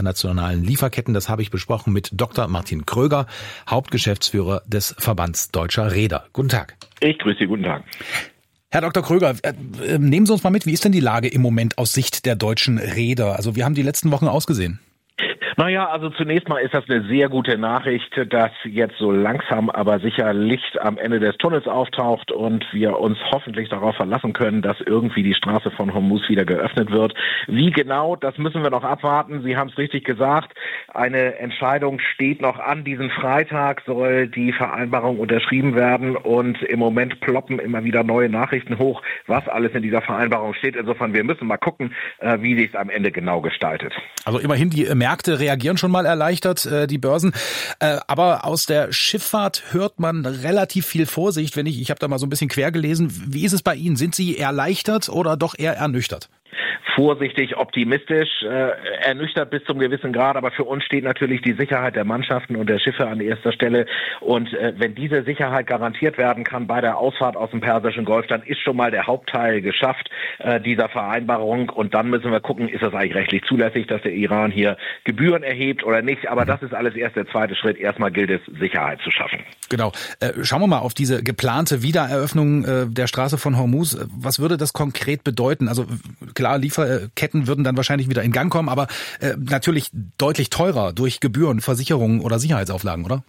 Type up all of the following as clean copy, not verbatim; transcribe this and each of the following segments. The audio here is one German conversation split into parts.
internationalen Lieferketten. Das habe ich besprochen mit Dr. Martin Kröger, Hauptgeschäftsführer des Verbands Deutscher Reeder. Guten Tag. Ich grüße Sie, guten Tag. Herr Dr. Kröger, nehmen Sie uns mal mit, wie ist denn die Lage im Moment aus Sicht der deutschen Reeder? Also wie haben die letzten Wochen ausgesehen? Naja, also zunächst mal ist das eine sehr gute Nachricht, dass jetzt so langsam aber sicher Licht am Ende des Tunnels auftaucht und wir uns hoffentlich darauf verlassen können, dass irgendwie die Straße von Hormuz wieder geöffnet wird. Wie genau, das müssen wir noch abwarten. Sie haben es richtig gesagt, eine Entscheidung steht noch an. Diesen Freitag soll die Vereinbarung unterschrieben werden und im Moment ploppen immer wieder neue Nachrichten hoch, was alles in dieser Vereinbarung steht. Insofern, wir müssen mal gucken, wie sich es am Ende genau gestaltet. Also immerhin, die Märkte reagieren schon mal erleichtert, die Börsen. Aber aus der Schifffahrt hört man relativ viel Vorsicht. Ich habe da mal so ein bisschen quer gelesen. Wie ist es bei Ihnen? Sind Sie erleichtert oder doch eher ernüchtert? Vorsichtig, optimistisch, ernüchtert bis zum gewissen Grad, aber für uns steht natürlich die Sicherheit der Mannschaften und der Schiffe an erster Stelle und wenn diese Sicherheit garantiert werden kann bei der Ausfahrt aus dem Persischen Golf, dann ist schon mal der Hauptteil geschafft dieser Vereinbarung und dann müssen wir gucken, ist das eigentlich rechtlich zulässig, dass der Iran hier Gebühren erhebt oder nicht, aber das ist alles erst der zweite Schritt, erstmal gilt es, Sicherheit zu schaffen. Genau. Schauen wir mal auf diese geplante Wiedereröffnung der Straße von Hormuz. Was würde das konkret bedeuten? Also klar, Lieferketten würden dann wahrscheinlich wieder in Gang kommen, aber natürlich deutlich teurer durch Gebühren, Versicherungen oder Sicherheitsauflagen, oder?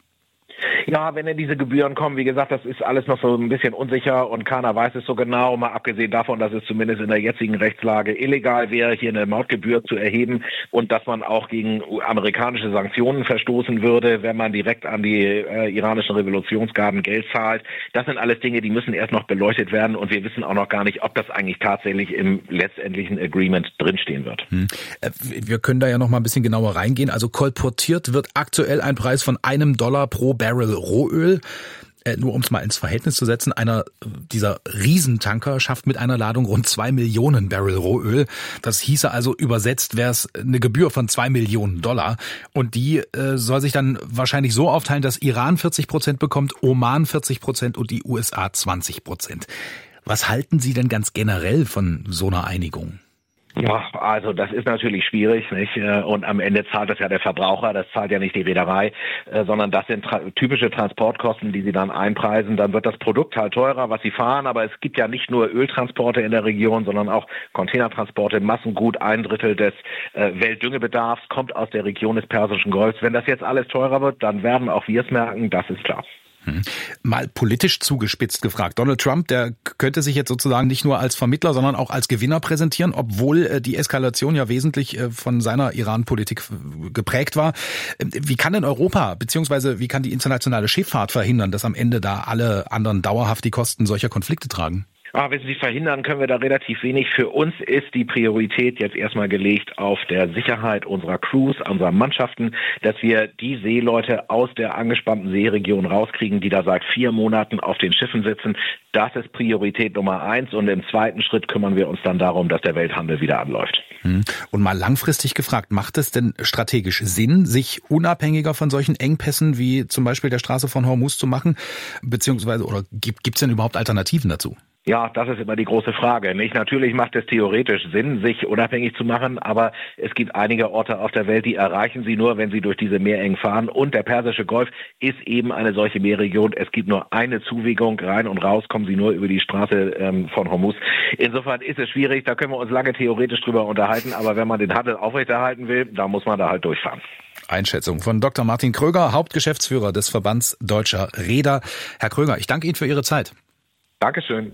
Ja, wenn denn diese Gebühren kommen, wie gesagt, das ist alles noch so ein bisschen unsicher und keiner weiß es so genau, mal abgesehen davon, dass es zumindest in der jetzigen Rechtslage illegal wäre, hier eine Mautgebühr zu erheben und dass man auch gegen amerikanische Sanktionen verstoßen würde, wenn man direkt an die iranischen Revolutionsgarden Geld zahlt. Das sind alles Dinge, die müssen erst noch beleuchtet werden und wir wissen auch noch gar nicht, ob das eigentlich tatsächlich im letztendlichen Agreement drinstehen wird. Wir können da ja noch mal ein bisschen genauer reingehen. Also kolportiert wird aktuell ein Preis von $1 pro Barrel Rohöl. Nur um es mal ins Verhältnis zu setzen, einer dieser Riesentanker schafft mit einer Ladung rund 2 Millionen Barrel Rohöl. Das hieße also übersetzt, wäre es eine Gebühr von $2 Millionen. Und die soll sich dann wahrscheinlich so aufteilen, dass Iran 40% bekommt, Oman 40% und die USA 20%. Was halten Sie denn ganz generell von so einer Einigung? Ja, also das ist natürlich schwierig, nicht? Und am Ende zahlt das ja der Verbraucher, das zahlt ja nicht die Reederei, sondern das sind typische Transportkosten, die sie dann einpreisen. Dann wird das Produkt halt teurer, was sie fahren, aber es gibt ja nicht nur Öltransporte in der Region, sondern auch Containertransporte, Massengut, 1/3 des Weltdüngebedarfs kommt aus der Region des Persischen Golfs. Wenn das jetzt alles teurer wird, dann werden auch wir es merken, das ist klar. Mal politisch zugespitzt gefragt. Donald Trump, der könnte sich jetzt sozusagen nicht nur als Vermittler, sondern auch als Gewinner präsentieren, obwohl die Eskalation ja wesentlich von seiner Iran-Politik geprägt war. Wie kann denn Europa, beziehungsweise wie kann die internationale Schifffahrt verhindern, dass am Ende da alle anderen dauerhaft die Kosten solcher Konflikte tragen? Wenn Sie verhindern, können wir da relativ wenig. Für uns ist die Priorität jetzt erstmal gelegt auf der Sicherheit unserer Crews, unserer Mannschaften, dass wir die Seeleute aus der angespannten Seeregion rauskriegen, die da seit 4 Monaten auf den Schiffen sitzen. Das ist Priorität Nummer 1 und im zweiten Schritt kümmern wir uns dann darum, dass der Welthandel wieder anläuft. Und mal langfristig gefragt, macht es denn strategisch Sinn, sich unabhängiger von solchen Engpässen wie zum Beispiel der Straße von Hormuz zu machen? Beziehungsweise, oder gibt's denn überhaupt Alternativen dazu? Ja, das ist immer die große Frage, nicht? Natürlich macht es theoretisch Sinn, sich unabhängig zu machen, aber es gibt einige Orte auf der Welt, die erreichen Sie nur, wenn Sie durch diese Meerengen fahren. Und der Persische Golf ist eben eine solche Meerregion. Es gibt nur eine Zuwegung, rein und raus kommen Sie nur über die Straße von Hormuz. Insofern ist es schwierig, da können wir uns lange theoretisch drüber unterhalten, aber wenn man den Handel aufrechterhalten will, dann muss man da halt durchfahren. Einschätzung von Dr. Martin Kröger, Hauptgeschäftsführer des Verbands Deutscher Reeder. Herr Kröger, ich danke Ihnen für Ihre Zeit. Dankeschön.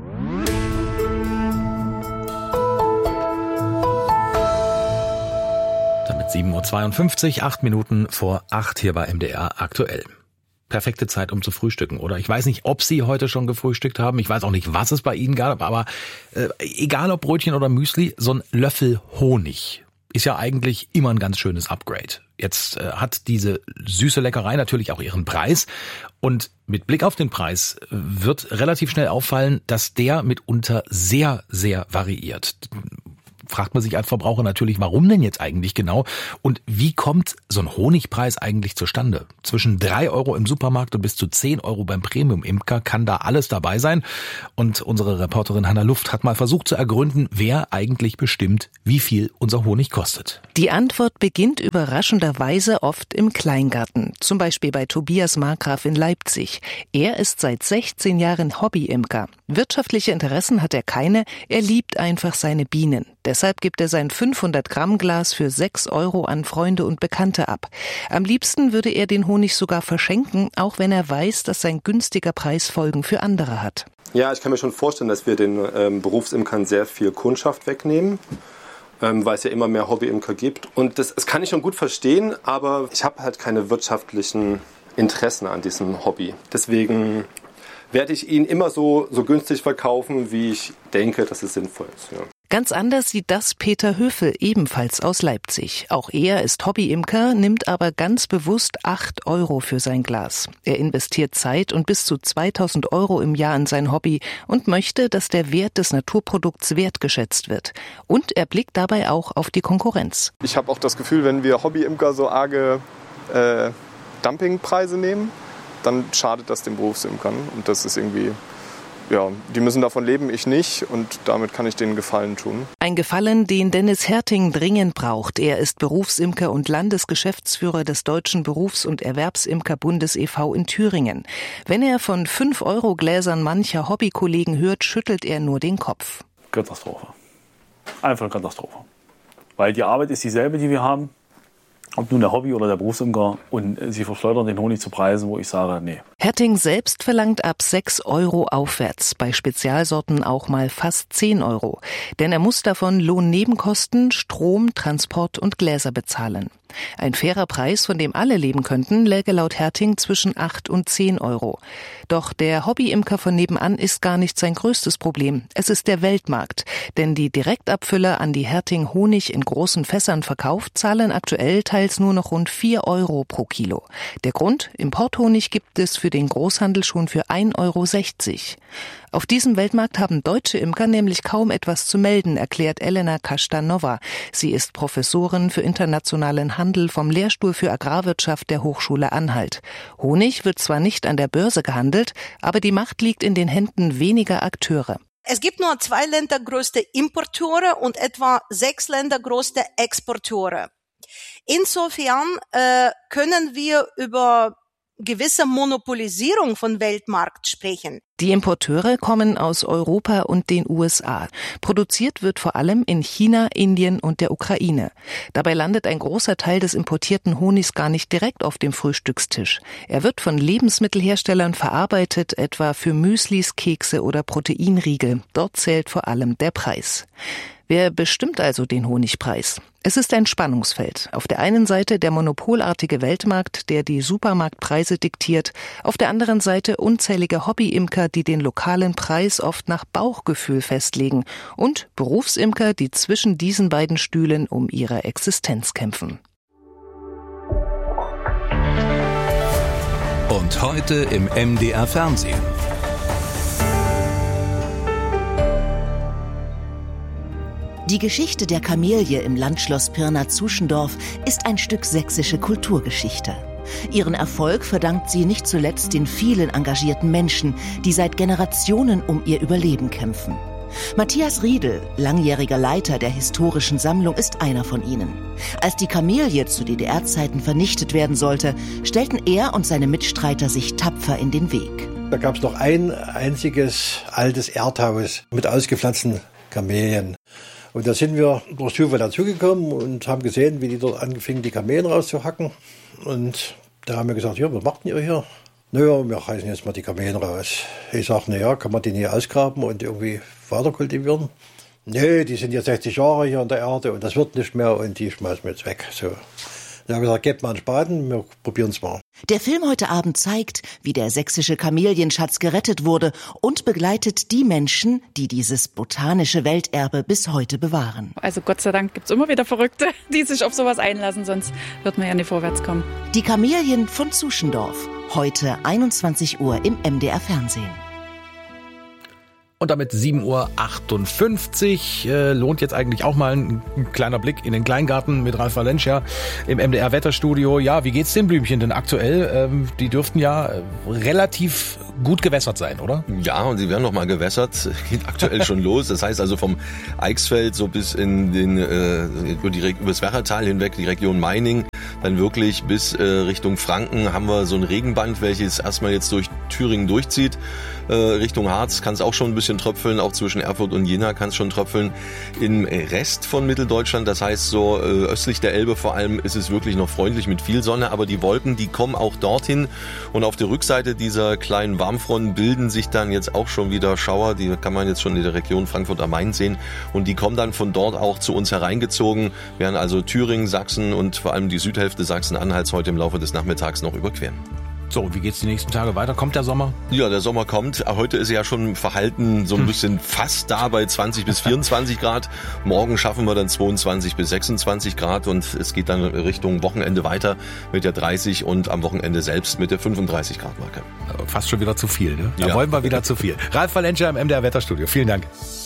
Damit 7:52 Uhr, 8 Minuten vor 8 hier bei MDR aktuell. Perfekte Zeit, um zu frühstücken, oder? Ich weiß nicht, ob Sie heute schon gefrühstückt haben. Ich weiß auch nicht, was es bei Ihnen gab, aber egal ob Brötchen oder Müsli, so ein Löffel Honig ist ja eigentlich immer ein ganz schönes Upgrade. Jetzt hat diese süße Leckerei natürlich auch ihren Preis. Und mit Blick auf den Preis wird relativ schnell auffallen, dass der mitunter sehr, sehr variiert. fragt man sich als Verbraucher natürlich, warum denn jetzt eigentlich genau? Und wie kommt so ein Honigpreis eigentlich zustande? Zwischen 3 Euro im Supermarkt und bis zu 10 Euro beim Premium-Imker kann da alles dabei sein. Und unsere Reporterin Hanna Luft hat mal versucht zu ergründen, wer eigentlich bestimmt, wie viel unser Honig kostet. Die Antwort beginnt überraschenderweise oft im Kleingarten. Zum Beispiel bei Tobias Markgraf in Leipzig. Er ist seit 16 Jahren Hobbyimker. Wirtschaftliche Interessen hat er keine, er liebt einfach seine Bienen. Deshalb gibt er sein 500-Gramm-Glas für 6 Euro an Freunde und Bekannte ab. Am liebsten würde er den Honig sogar verschenken, auch wenn er weiß, dass sein günstiger Preis Folgen für andere hat. Ja, ich kann mir schon vorstellen, dass wir den Berufsimkern sehr viel Kundschaft wegnehmen, weil es ja immer mehr Hobbyimker gibt. Und das kann ich schon gut verstehen, aber ich habe halt keine wirtschaftlichen Interessen an diesem Hobby. Deswegen werde ich ihn immer so günstig verkaufen, wie ich denke, dass es sinnvoll ist. Ja. Ganz anders sieht das Peter Höfel, ebenfalls aus Leipzig. Auch er ist Hobbyimker, nimmt aber ganz bewusst 8 Euro für sein Glas. Er investiert Zeit und bis zu 2.000 Euro im Jahr in sein Hobby und möchte, dass der Wert des Naturprodukts wertgeschätzt wird. Und er blickt dabei auch auf die Konkurrenz. Ich habe auch das Gefühl, wenn wir Hobbyimker so arge Dumpingpreise nehmen, dann schadet das den Berufsimkern. Und das ist irgendwie, ja, die müssen davon leben, ich nicht. Und damit kann ich denen Gefallen tun. Ein Gefallen, den Dennis Herting dringend braucht. Er ist Berufsimker und Landesgeschäftsführer des Deutschen Berufs- und Erwerbsimkerbundes e.V. in Thüringen. Wenn er von 5-Euro-Gläsern mancher Hobbykollegen hört, schüttelt er nur den Kopf. Katastrophe. Einfach eine Katastrophe. Weil die Arbeit ist dieselbe, die wir haben. Ob nun der Hobby- oder der Berufsimker, und sie verschleudern den Honig zu Preisen, wo ich sage, nee. Herting selbst verlangt ab 6 Euro aufwärts, bei Spezialsorten auch mal fast 10 Euro. Denn er muss davon Lohnnebenkosten, Strom, Transport und Gläser bezahlen. Ein fairer Preis, von dem alle leben könnten, läge laut Herting zwischen 8 und 10 Euro. Doch der Hobbyimker von nebenan ist gar nicht sein größtes Problem. Es ist der Weltmarkt. Denn die Direktabfüller, an die Herting Honig in großen Fässern verkauft, zahlen aktuell teils nur noch rund 4 Euro pro Kilo. Der Grund? Importhonig gibt es für den Großhandel schon für 1,60 Euro. Auf diesem Weltmarkt haben deutsche Imker nämlich kaum etwas zu melden, erklärt Elena Kastanova. Sie ist Professorin für internationalen Handel vom Lehrstuhl für Agrarwirtschaft der Hochschule Anhalt. Honig wird zwar nicht an der Börse gehandelt, aber die Macht liegt in den Händen weniger Akteure. Es gibt nur 2 Länder größte Importeure und etwa 6 Länder größte Exporteure. Insofern können wir über gewisse Monopolisierung von Weltmarkt sprechen. Die Importeure kommen aus Europa und den USA. Produziert wird vor allem in China, Indien und der Ukraine. Dabei landet ein großer Teil des importierten Honigs gar nicht direkt auf dem Frühstückstisch. Er wird von Lebensmittelherstellern verarbeitet, etwa für Müslis, Kekse oder Proteinriegel. Dort zählt vor allem der Preis. Wer bestimmt also den Honigpreis? Es ist ein Spannungsfeld. Auf der einen Seite der monopolartige Weltmarkt, der die Supermarktpreise diktiert, auf der anderen Seite unzählige Hobbyimker, die den lokalen Preis oft nach Bauchgefühl festlegen, und Berufsimker, die zwischen diesen beiden Stühlen um ihre Existenz kämpfen. Und heute im MDR Fernsehen. Die Geschichte der Kamelie im Landschloss Pirna-Zuschendorf ist ein Stück sächsische Kulturgeschichte. Ihren Erfolg verdankt sie nicht zuletzt den vielen engagierten Menschen, die seit Generationen um ihr Überleben kämpfen. Matthias Riedel, langjähriger Leiter der historischen Sammlung, ist einer von ihnen. Als die Kamelie zu DDR-Zeiten vernichtet werden sollte, stellten er und seine Mitstreiter sich tapfer in den Weg. Da gab es noch ein einziges altes Erdhaus mit ausgepflanzten Kamelien. Und da sind wir durch Zufall dazugekommen und haben gesehen, wie die dort anfingen, die Kamelen rauszuhacken. Und da haben wir gesagt, ja, was macht ihr hier? Naja, wir reißen jetzt mal die Kamelen raus. Ich sage, naja, kann man die nicht ausgraben und irgendwie weiter kultivieren? Nee, die sind jetzt 60 Jahre hier an der Erde und das wird nicht mehr und die schmeißen wir jetzt weg. So. Dann haben wir gesagt, gebt mal einen Spaten, wir probieren es mal. Der Film heute Abend zeigt, wie der sächsische Kamelienschatz gerettet wurde und begleitet die Menschen, die dieses botanische Welterbe bis heute bewahren. Also Gott sei Dank gibt's immer wieder Verrückte, die sich auf sowas einlassen, sonst wird man ja nicht vorwärts kommen. Die Kamelien von Zuschendorf, heute 21 Uhr im MDR Fernsehen. Und damit 7.58 Uhr. Lohnt jetzt eigentlich auch mal ein kleiner Blick in den Kleingarten mit Ralf Valencia im MDR-Wetterstudio. Ja, wie geht's den Blümchen denn aktuell? Die dürften ja relativ gut gewässert sein, oder? Ja, und sie werden noch mal gewässert. Geht aktuell schon los. Das heißt also vom Eichsfeld so bis in den über das Werratal hinweg, die Region Meining, dann wirklich bis Richtung Franken haben wir so ein Regenband, welches erstmal jetzt durch Thüringen durchzieht. Richtung Harz kann es auch schon ein bisschen tröpfeln, auch zwischen Erfurt und Jena kann es schon tröpfeln. Im Rest von Mitteldeutschland, das heißt so östlich der Elbe vor allem, ist es wirklich noch freundlich mit viel Sonne, aber die Wolken, die kommen auch dorthin und auf der Rückseite dieser kleinen Warmfronten bilden sich dann jetzt auch schon wieder Schauer, die kann man jetzt schon in der Region Frankfurt am Main sehen und die kommen dann von dort auch zu uns hereingezogen, werden also Thüringen, Sachsen und vor allem die Südhälfte Sachsen-Anhalts heute im Laufe des Nachmittags noch überqueren. So, wie geht's die nächsten Tage weiter? Kommt der Sommer? Ja, der Sommer kommt. Heute ist er ja schon verhalten so ein bisschen fast da bei 20 bis 24 Grad. Morgen schaffen wir dann 22 bis 26 Grad und es geht dann Richtung Wochenende weiter mit der 30 und am Wochenende selbst mit der 35 Grad Marke. Fast schon wieder zu viel, ne? Da ja. wollen wir wieder zu viel. Ralf Valencia im MDR Wetterstudio. Vielen Dank.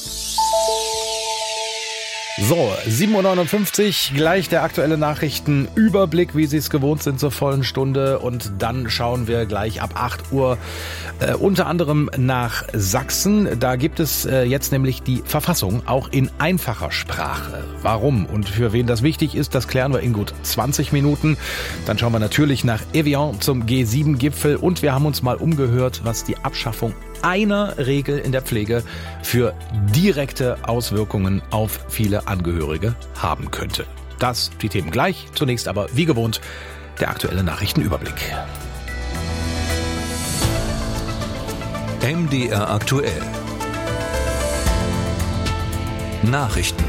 So, 7.59 Uhr, gleich der aktuelle Nachrichtenüberblick, wie Sie es gewohnt sind zur vollen Stunde. Und dann schauen wir gleich ab 8 Uhr unter anderem nach Sachsen. Da gibt es jetzt nämlich die Verfassung, auch in einfacher Sprache. Warum und für wen das wichtig ist, das klären wir in gut 20 Minuten. Dann schauen wir natürlich nach Evian zum G7-Gipfel und wir haben uns mal umgehört, was die Abschaffung einer Regel in der Pflege für direkte Auswirkungen auf viele Angehörige haben könnte. Das die Themen gleich. Zunächst aber wie gewohnt der aktuelle Nachrichtenüberblick. MDR aktuell. Nachrichten.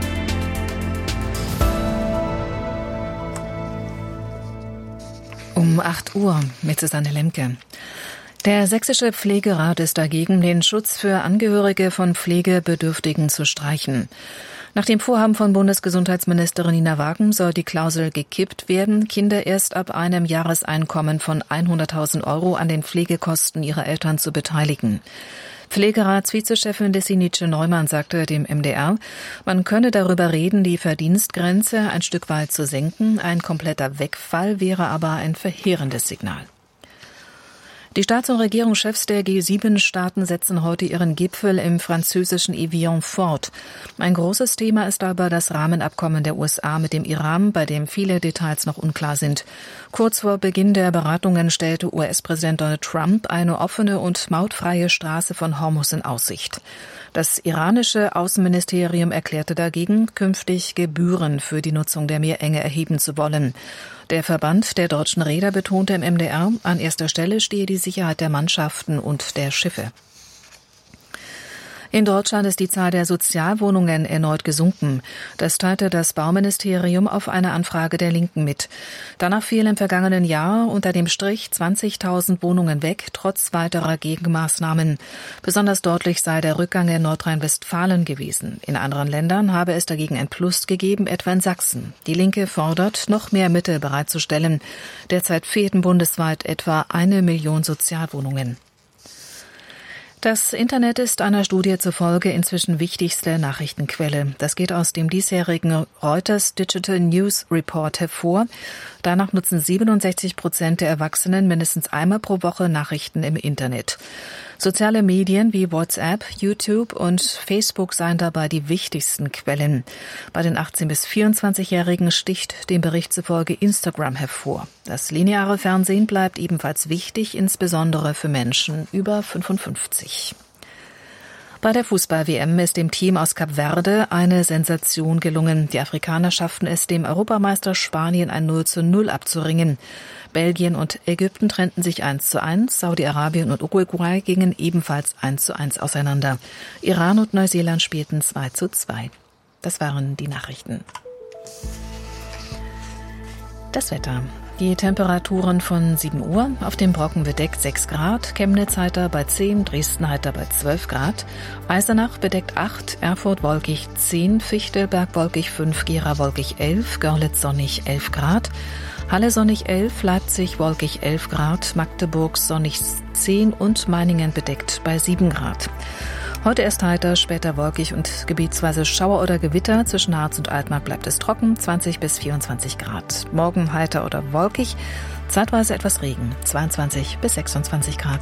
Um 8 Uhr mit Susanne Lemke. Der Sächsische Pflegerat ist dagegen, den Schutz für Angehörige von Pflegebedürftigen zu streichen. Nach dem Vorhaben von Bundesgesundheitsministerin Nina Wagen soll die Klausel gekippt werden, Kinder erst ab einem Jahreseinkommen von 100.000 € an den Pflegekosten ihrer Eltern zu beteiligen. Pflegeratsvizechefin Dessinice Neumann sagte dem MDR, man könne darüber reden, die Verdienstgrenze ein Stück weit zu senken. Ein kompletter Wegfall wäre aber ein verheerendes Signal. Die Staats- und Regierungschefs der G7-Staaten setzen heute ihren Gipfel im französischen Evian fort. Ein großes Thema ist aber das Rahmenabkommen der USA mit dem Iran, bei dem viele Details noch unklar sind. Kurz vor Beginn der Beratungen stellte US-Präsident Donald Trump eine offene und mautfreie Straße von Hormuz in Aussicht. Das iranische Außenministerium erklärte dagegen, künftig Gebühren für die Nutzung der Meerenge erheben zu wollen. Der Verband der deutschen Reeder betonte im MDR, an erster Stelle stehe die Sicherheit der Mannschaften und der Schiffe. In Deutschland ist die Zahl der Sozialwohnungen erneut gesunken. Das teilte das Bauministerium auf eine Anfrage der Linken mit. Danach fielen im vergangenen Jahr unter dem Strich 20.000 Wohnungen weg, trotz weiterer Gegenmaßnahmen. Besonders deutlich sei der Rückgang in Nordrhein-Westfalen gewesen. In anderen Ländern habe es dagegen ein Plus gegeben, etwa in Sachsen. Die Linke fordert, noch mehr Mittel bereitzustellen. Derzeit fehlten bundesweit etwa 1 Million Sozialwohnungen. Das Internet ist einer Studie zufolge inzwischen wichtigste Nachrichtenquelle. Das geht aus dem diesjährigen Reuters Digital News Report hervor. Danach nutzen 67% der Erwachsenen mindestens einmal pro Woche Nachrichten im Internet. Soziale Medien wie WhatsApp, YouTube und Facebook seien dabei die wichtigsten Quellen. Bei den 18- bis 24-Jährigen sticht dem Bericht zufolge Instagram hervor. Das lineare Fernsehen bleibt ebenfalls wichtig, insbesondere für Menschen über 55. Bei der Fußball-WM ist dem Team aus Kap Verde eine Sensation gelungen. Die Afrikaner schafften es, dem Europameister Spanien ein 0:0 abzuringen. Belgien und Ägypten trennten sich 1:1, Saudi-Arabien und Uruguay gingen ebenfalls 1:1 auseinander. Iran und Neuseeland spielten 2:2. Das waren die Nachrichten. Das Wetter. Die Temperaturen von 7 Uhr, auf dem Brocken bedeckt 6 Grad, Chemnitz heiter bei 10, Dresden heiter bei 12 Grad, Eisenach bedeckt 8, Erfurt wolkig 10, Fichtelberg wolkig 5, Gera wolkig 11, Görlitz sonnig 11 Grad, Halle sonnig 11, Leipzig wolkig 11 Grad, Magdeburg sonnig 10 und Meiningen bedeckt bei 7 Grad. Heute erst heiter, später wolkig und gebietsweise Schauer oder Gewitter. Zwischen Harz und Altmark bleibt es trocken, 20 bis 24 Grad. Morgen heiter oder wolkig, zeitweise etwas Regen, 22 bis 26 Grad.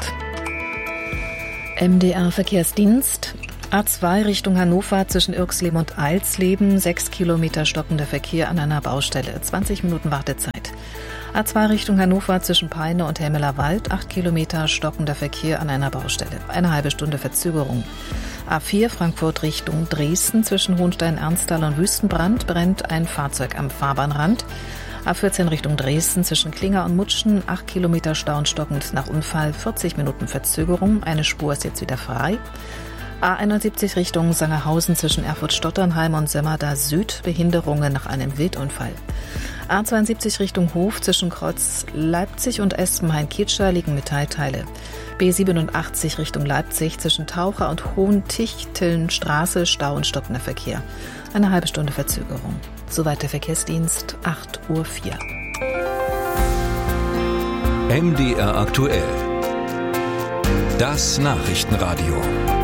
MDR Verkehrsdienst. A2 Richtung Hannover zwischen Irxleben und Eilsleben, 6 Kilometer stockender Verkehr an einer Baustelle, 20 Minuten Wartezeit. A2 Richtung Hannover zwischen Peine und Hemmeler-Wald, 8 Kilometer stockender Verkehr an einer Baustelle, eine halbe Stunde Verzögerung. A4 Frankfurt Richtung Dresden zwischen Hohenstein-Ernsthal und Wüstenbrand brennt ein Fahrzeug am Fahrbahnrand. A14 Richtung Dresden zwischen Klinger und Mutschen, 8 Kilometer Stau und stockend nach Unfall, 40 Minuten Verzögerung, eine Spur ist jetzt wieder frei. A71 Richtung Sangerhausen zwischen Erfurt-Stotternheim und Sömmerda Süd, Behinderungen nach einem Wildunfall. A72 Richtung Hof zwischen Kreuz Leipzig und Espenhain-Kitscher liegen Metallteile. B87 Richtung Leipzig zwischen Taucher und Hohentichtelnstraße, Stau und stockender Verkehr. Eine halbe Stunde Verzögerung. Soweit der Verkehrsdienst, 8:04 Uhr. MDR aktuell. Das Nachrichtenradio.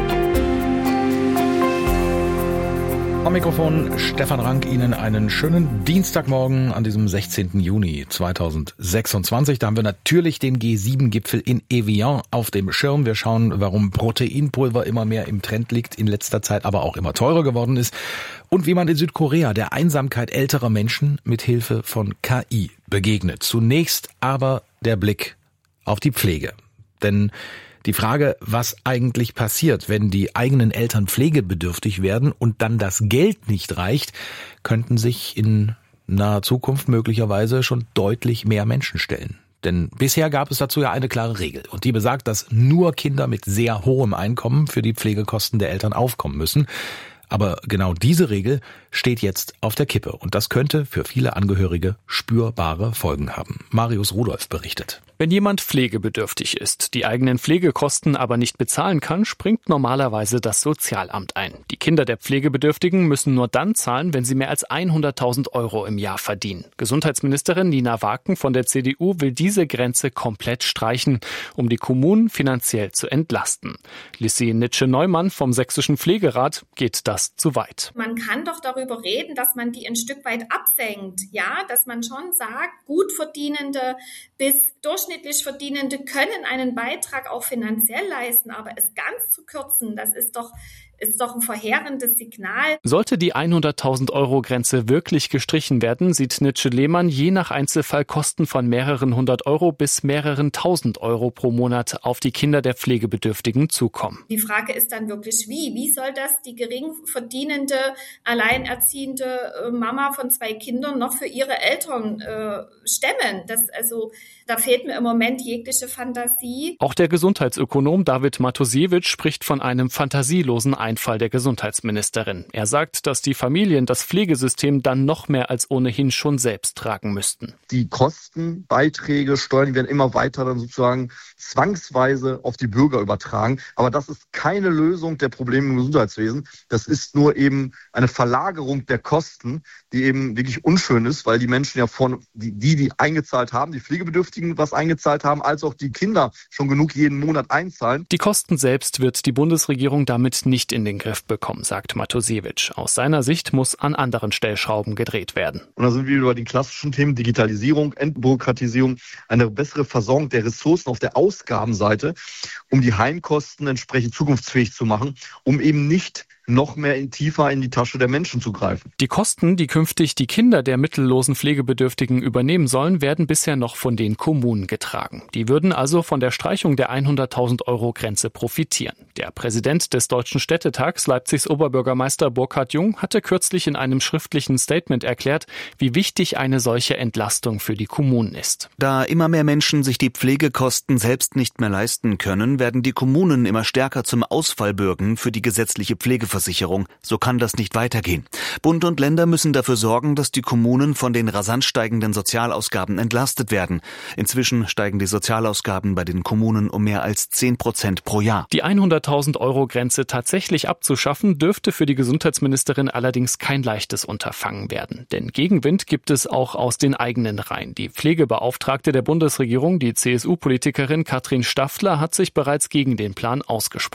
Am Mikrofon Stefan Rank, Ihnen einen schönen Dienstagmorgen an diesem 16. Juni 2026. Da haben wir natürlich den G7-Gipfel in Evian auf dem Schirm. Wir schauen, warum Proteinpulver immer mehr im Trend liegt, in letzter Zeit aber auch immer teurer geworden ist und wie man in Südkorea der Einsamkeit älterer Menschen mit Hilfe von KI begegnet. Zunächst aber der Blick auf die Pflege. Denn die Frage, was eigentlich passiert, wenn die eigenen Eltern pflegebedürftig werden und dann das Geld nicht reicht, könnten sich in naher Zukunft möglicherweise schon deutlich mehr Menschen stellen. Denn bisher gab es dazu ja eine klare Regel und die besagt, dass nur Kinder mit sehr hohem Einkommen für die Pflegekosten der Eltern aufkommen müssen. Aber genau diese Regel steht jetzt auf der Kippe und das könnte für viele Angehörige spürbare Folgen haben. Marius Rudolph berichtet. Wenn jemand pflegebedürftig ist, die eigenen Pflegekosten aber nicht bezahlen kann, springt normalerweise das Sozialamt ein. Die Kinder der Pflegebedürftigen müssen nur dann zahlen, wenn sie mehr als 100.000 Euro im Jahr verdienen. Gesundheitsministerin Nina Waken von der CDU will diese Grenze komplett streichen, um die Kommunen finanziell zu entlasten. Lissi Nitsche-Neumann vom Sächsischen Pflegerat geht das zu weit. Man kann doch darüber reden, dass man die ein Stück weit absenkt. Ja, dass man schon sagt, gut verdienende bis durchschnittlich Verdienende können einen Beitrag auch finanziell leisten, aber es ganz zu kürzen, das ist doch ein verheerendes Signal. Sollte die 100.000 Euro Grenze wirklich gestrichen werden, sieht Nitsche-Lehmann je nach Einzelfall Kosten von mehreren 100 Euro bis mehreren 1.000 Euro pro Monat auf die Kinder der Pflegebedürftigen zukommen. Die Frage ist dann wirklich wie? Wie soll das die gering verdienende, alleinerziehende Mama von 2 Kindern noch für ihre Eltern stemmen? Da fehlt mir im Moment jegliche Fantasie. Auch der Gesundheitsökonom David Matusiewicz spricht von einem fantasielosen Einfall der Gesundheitsministerin. Er sagt, dass die Familien das Pflegesystem dann noch mehr als ohnehin schon selbst tragen müssten. Die Kosten, Beiträge, Steuern werden immer weiter dann sozusagen zwangsweise auf die Bürger übertragen. Aber das ist keine Lösung der Probleme im Gesundheitswesen. Das ist nur eben eine Verlagerung der Kosten, die eben wirklich unschön ist, weil die Menschen ja die eingezahlt haben, die Pflegebedürftigen was eingezahlt haben, als auch die Kinder schon genug jeden Monat einzahlen. Die Kosten selbst wird die Bundesregierung damit nicht in den Griff bekommen, sagt Matusiewicz. Aus seiner Sicht muss an anderen Stellschrauben gedreht werden. Und da sind wir über die klassischen Themen Digitalisierung, Entbürokratisierung, eine bessere Versorgung der Ressourcen auf der Ausgabenseite, um die Heimkosten entsprechend zukunftsfähig zu machen, um eben nicht noch mehr tiefer in die Tasche der Menschen zu greifen. Die Kosten, die künftig die Kinder der mittellosen Pflegebedürftigen übernehmen sollen, werden bisher noch von den Kommunen getragen. Die würden also von der Streichung der 100.000 Euro Grenze profitieren. Der Präsident des Deutschen Städtetags, Leipzigs Oberbürgermeister Burkhard Jung, hatte kürzlich in einem schriftlichen Statement erklärt, wie wichtig eine solche Entlastung für die Kommunen ist. Da immer mehr Menschen sich die Pflegekosten selbst nicht mehr leisten können, werden die Kommunen immer stärker zum Ausfallbürgen für die gesetzliche Pflegeversicherung. So kann das nicht weitergehen. Bund und Länder müssen dafür sorgen, dass die Kommunen von den rasant steigenden Sozialausgaben entlastet werden. Inzwischen steigen die Sozialausgaben bei den Kommunen um mehr als 10% pro Jahr. Die 100.000 Euro Grenze tatsächlich abzuschaffen, dürfte für die Gesundheitsministerin allerdings kein leichtes Unterfangen werden. Denn Gegenwind gibt es auch aus den eigenen Reihen. Die Pflegebeauftragte der Bundesregierung, die CSU-Politikerin Katrin Staffler, hat sich bereits gegen den Plan ausgesprochen.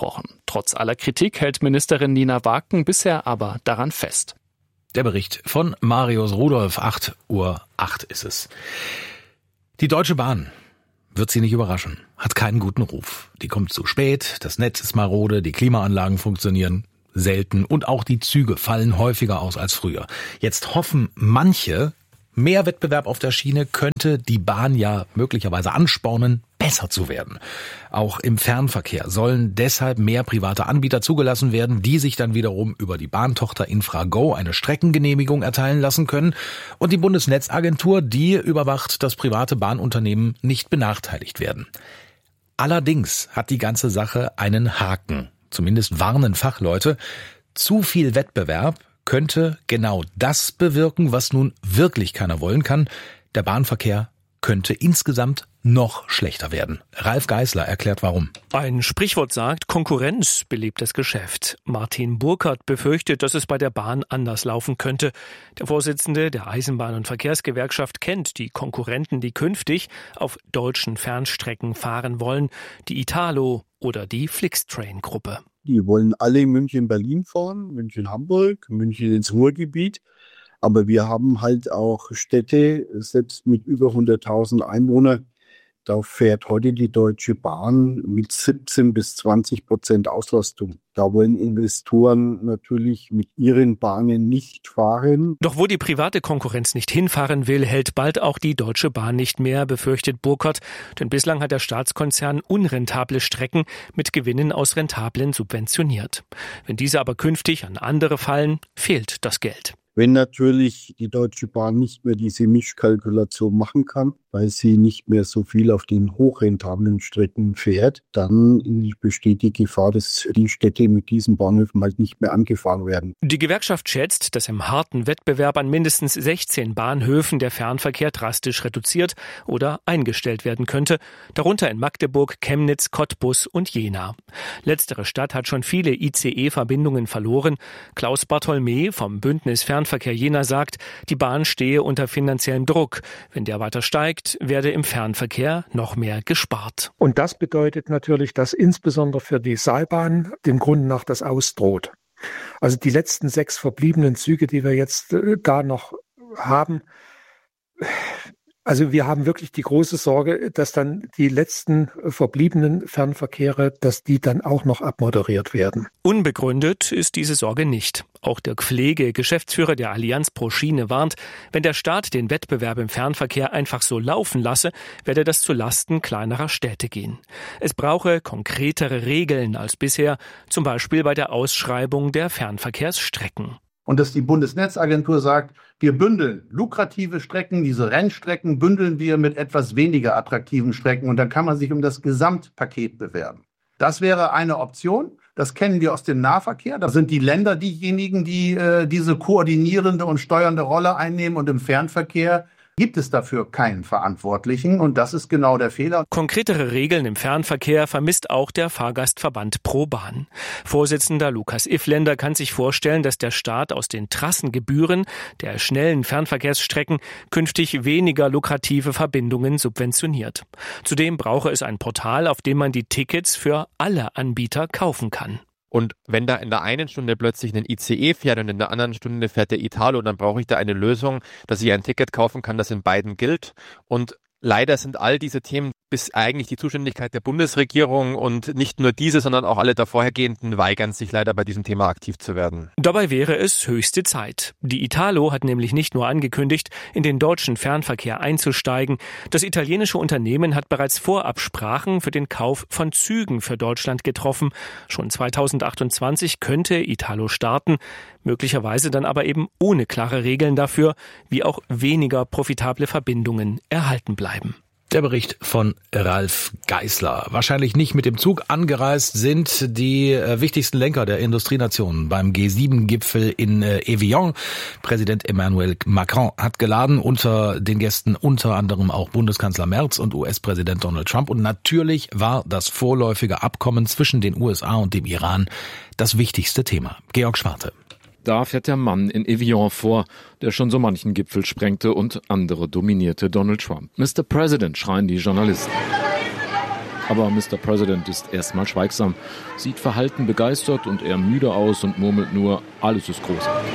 Trotz aller Kritik hält Ministerin Nina Wagen bisher aber daran fest. Der Bericht von Marius Rudolph, 8:08 Uhr ist es. Die Deutsche Bahn, wird Sie nicht überraschen, hat keinen guten Ruf. Die kommt zu spät, das Netz ist marode, die Klimaanlagen funktionieren selten und auch die Züge fallen häufiger aus als früher. Jetzt hoffen manche, mehr Wettbewerb auf der Schiene könnte die Bahn ja möglicherweise anspornen, besser zu werden. Auch im Fernverkehr sollen deshalb mehr private Anbieter zugelassen werden, die sich dann wiederum über die Bahntochter Infrago eine Streckengenehmigung erteilen lassen können. Und die Bundesnetzagentur, die überwacht, dass private Bahnunternehmen nicht benachteiligt werden. Allerdings hat die ganze Sache einen Haken. Zumindest warnen Fachleute. Zu viel Wettbewerb könnte genau das bewirken, was nun wirklich keiner wollen kann. Der Bahnverkehr könnte insgesamt noch schlechter werden. Ralf Geißler erklärt warum. Ein Sprichwort sagt, Konkurrenz belebt das Geschäft. Martin Burkhardt befürchtet, dass es bei der Bahn anders laufen könnte. Der Vorsitzende der Eisenbahn- und Verkehrsgewerkschaft kennt die Konkurrenten, die künftig auf deutschen Fernstrecken fahren wollen. Die Italo oder die Flixtrain-Gruppe. Die wollen alle München-Berlin fahren, München-Hamburg, München ins Ruhrgebiet. Aber wir haben halt auch Städte, selbst mit über 100.000 Einwohnern. Da fährt heute die Deutsche Bahn mit 17-20% Auslastung. Da wollen Investoren natürlich mit ihren Bahnen nicht fahren. Doch wo die private Konkurrenz nicht hinfahren will, hält bald auch die Deutsche Bahn nicht mehr, befürchtet Burkhardt. Denn bislang hat der Staatskonzern unrentable Strecken mit Gewinnen aus rentablen subventioniert. Wenn diese aber künftig an andere fallen, fehlt das Geld. Wenn natürlich die Deutsche Bahn nicht mehr diese Mischkalkulation machen kann, weil sie nicht mehr so viel auf den hochrentablen Strecken fährt, dann besteht die Gefahr, dass die Städte mit diesen Bahnhöfen halt nicht mehr angefahren werden. Die Gewerkschaft schätzt, dass im harten Wettbewerb an mindestens 16 Bahnhöfen der Fernverkehr drastisch reduziert oder eingestellt werden könnte, darunter in Magdeburg, Chemnitz, Cottbus und Jena. Letztere Stadt hat schon viele ICE-Verbindungen verloren. Klaus Bartholmä vom Bündnis Fernverkehr Jena sagt, die Bahn stehe unter finanziellem Druck. Wenn der weiter steigt, werde im Fernverkehr noch mehr gespart. Und das bedeutet natürlich, dass insbesondere für die Seilbahn dem Grunde nach das ausdroht. Also die letzten 6 verbliebenen Züge, die wir jetzt da noch haben, also wir haben wirklich die große Sorge, dass dann die letzten verbliebenen Fernverkehre, dass die dann auch noch abmoderiert werden. Unbegründet ist diese Sorge nicht. Auch Dirk Pflege, Geschäftsführer der Allianz pro Schiene, warnt, wenn der Staat den Wettbewerb im Fernverkehr einfach so laufen lasse, werde das zu Lasten kleinerer Städte gehen. Es brauche konkretere Regeln als bisher, zum Beispiel bei der Ausschreibung der Fernverkehrsstrecken. Und dass die Bundesnetzagentur sagt, wir bündeln lukrative Strecken, diese Rennstrecken bündeln wir mit etwas weniger attraktiven Strecken und dann kann man sich um das Gesamtpaket bewerben. Das wäre eine Option. Das kennen wir aus dem Nahverkehr. Da sind die Länder diejenigen, die diese koordinierende und steuernde Rolle einnehmen. Und im Fernverkehr gibt es dafür keinen Verantwortlichen. Und das ist genau der Fehler. Konkretere Regeln im Fernverkehr vermisst auch der Fahrgastverband ProBahn. Vorsitzender Lukas Ifländer kann sich vorstellen, dass der Staat aus den Trassengebühren der schnellen Fernverkehrsstrecken künftig weniger lukrative Verbindungen subventioniert. Zudem brauche es ein Portal, auf dem man die Tickets für alle Anbieter kaufen kann. Und wenn da in der einen Stunde plötzlich ein ICE fährt und in der anderen Stunde fährt der Italo, dann brauche ich da eine Lösung, dass ich ein Ticket kaufen kann, das in beiden gilt. Und leider sind all diese Themen bis eigentlich die Zuständigkeit der Bundesregierung und nicht nur diese, sondern auch alle davorhergehenden weigern sich leider bei diesem Thema aktiv zu werden. Dabei wäre es höchste Zeit. Die Italo hat nämlich nicht nur angekündigt, in den deutschen Fernverkehr einzusteigen. Das italienische Unternehmen hat bereits Vorabsprachen für den Kauf von Zügen für Deutschland getroffen. Schon 2028 könnte Italo starten, möglicherweise dann aber eben ohne klare Regeln dafür, wie auch weniger profitable Verbindungen erhalten bleiben. Der Bericht von Ralf Geißler. Wahrscheinlich nicht mit dem Zug angereist sind die wichtigsten Lenker der Industrienationen beim G7-Gipfel in Evian. Präsident Emmanuel Macron hat geladen, unter den Gästen unter anderem auch Bundeskanzler Merz und US-Präsident Donald Trump. Und natürlich war das vorläufige Abkommen zwischen den USA und dem Iran das wichtigste Thema. Georg Schwarte. Da fährt der Mann in Evian vor, der schon so manchen Gipfel sprengte und andere dominierte Donald Trump. Mr. President, schreien die Journalisten. Aber Mr. President ist erstmal schweigsam, sieht verhalten begeistert und eher müde aus und murmelt nur, alles ist großartig.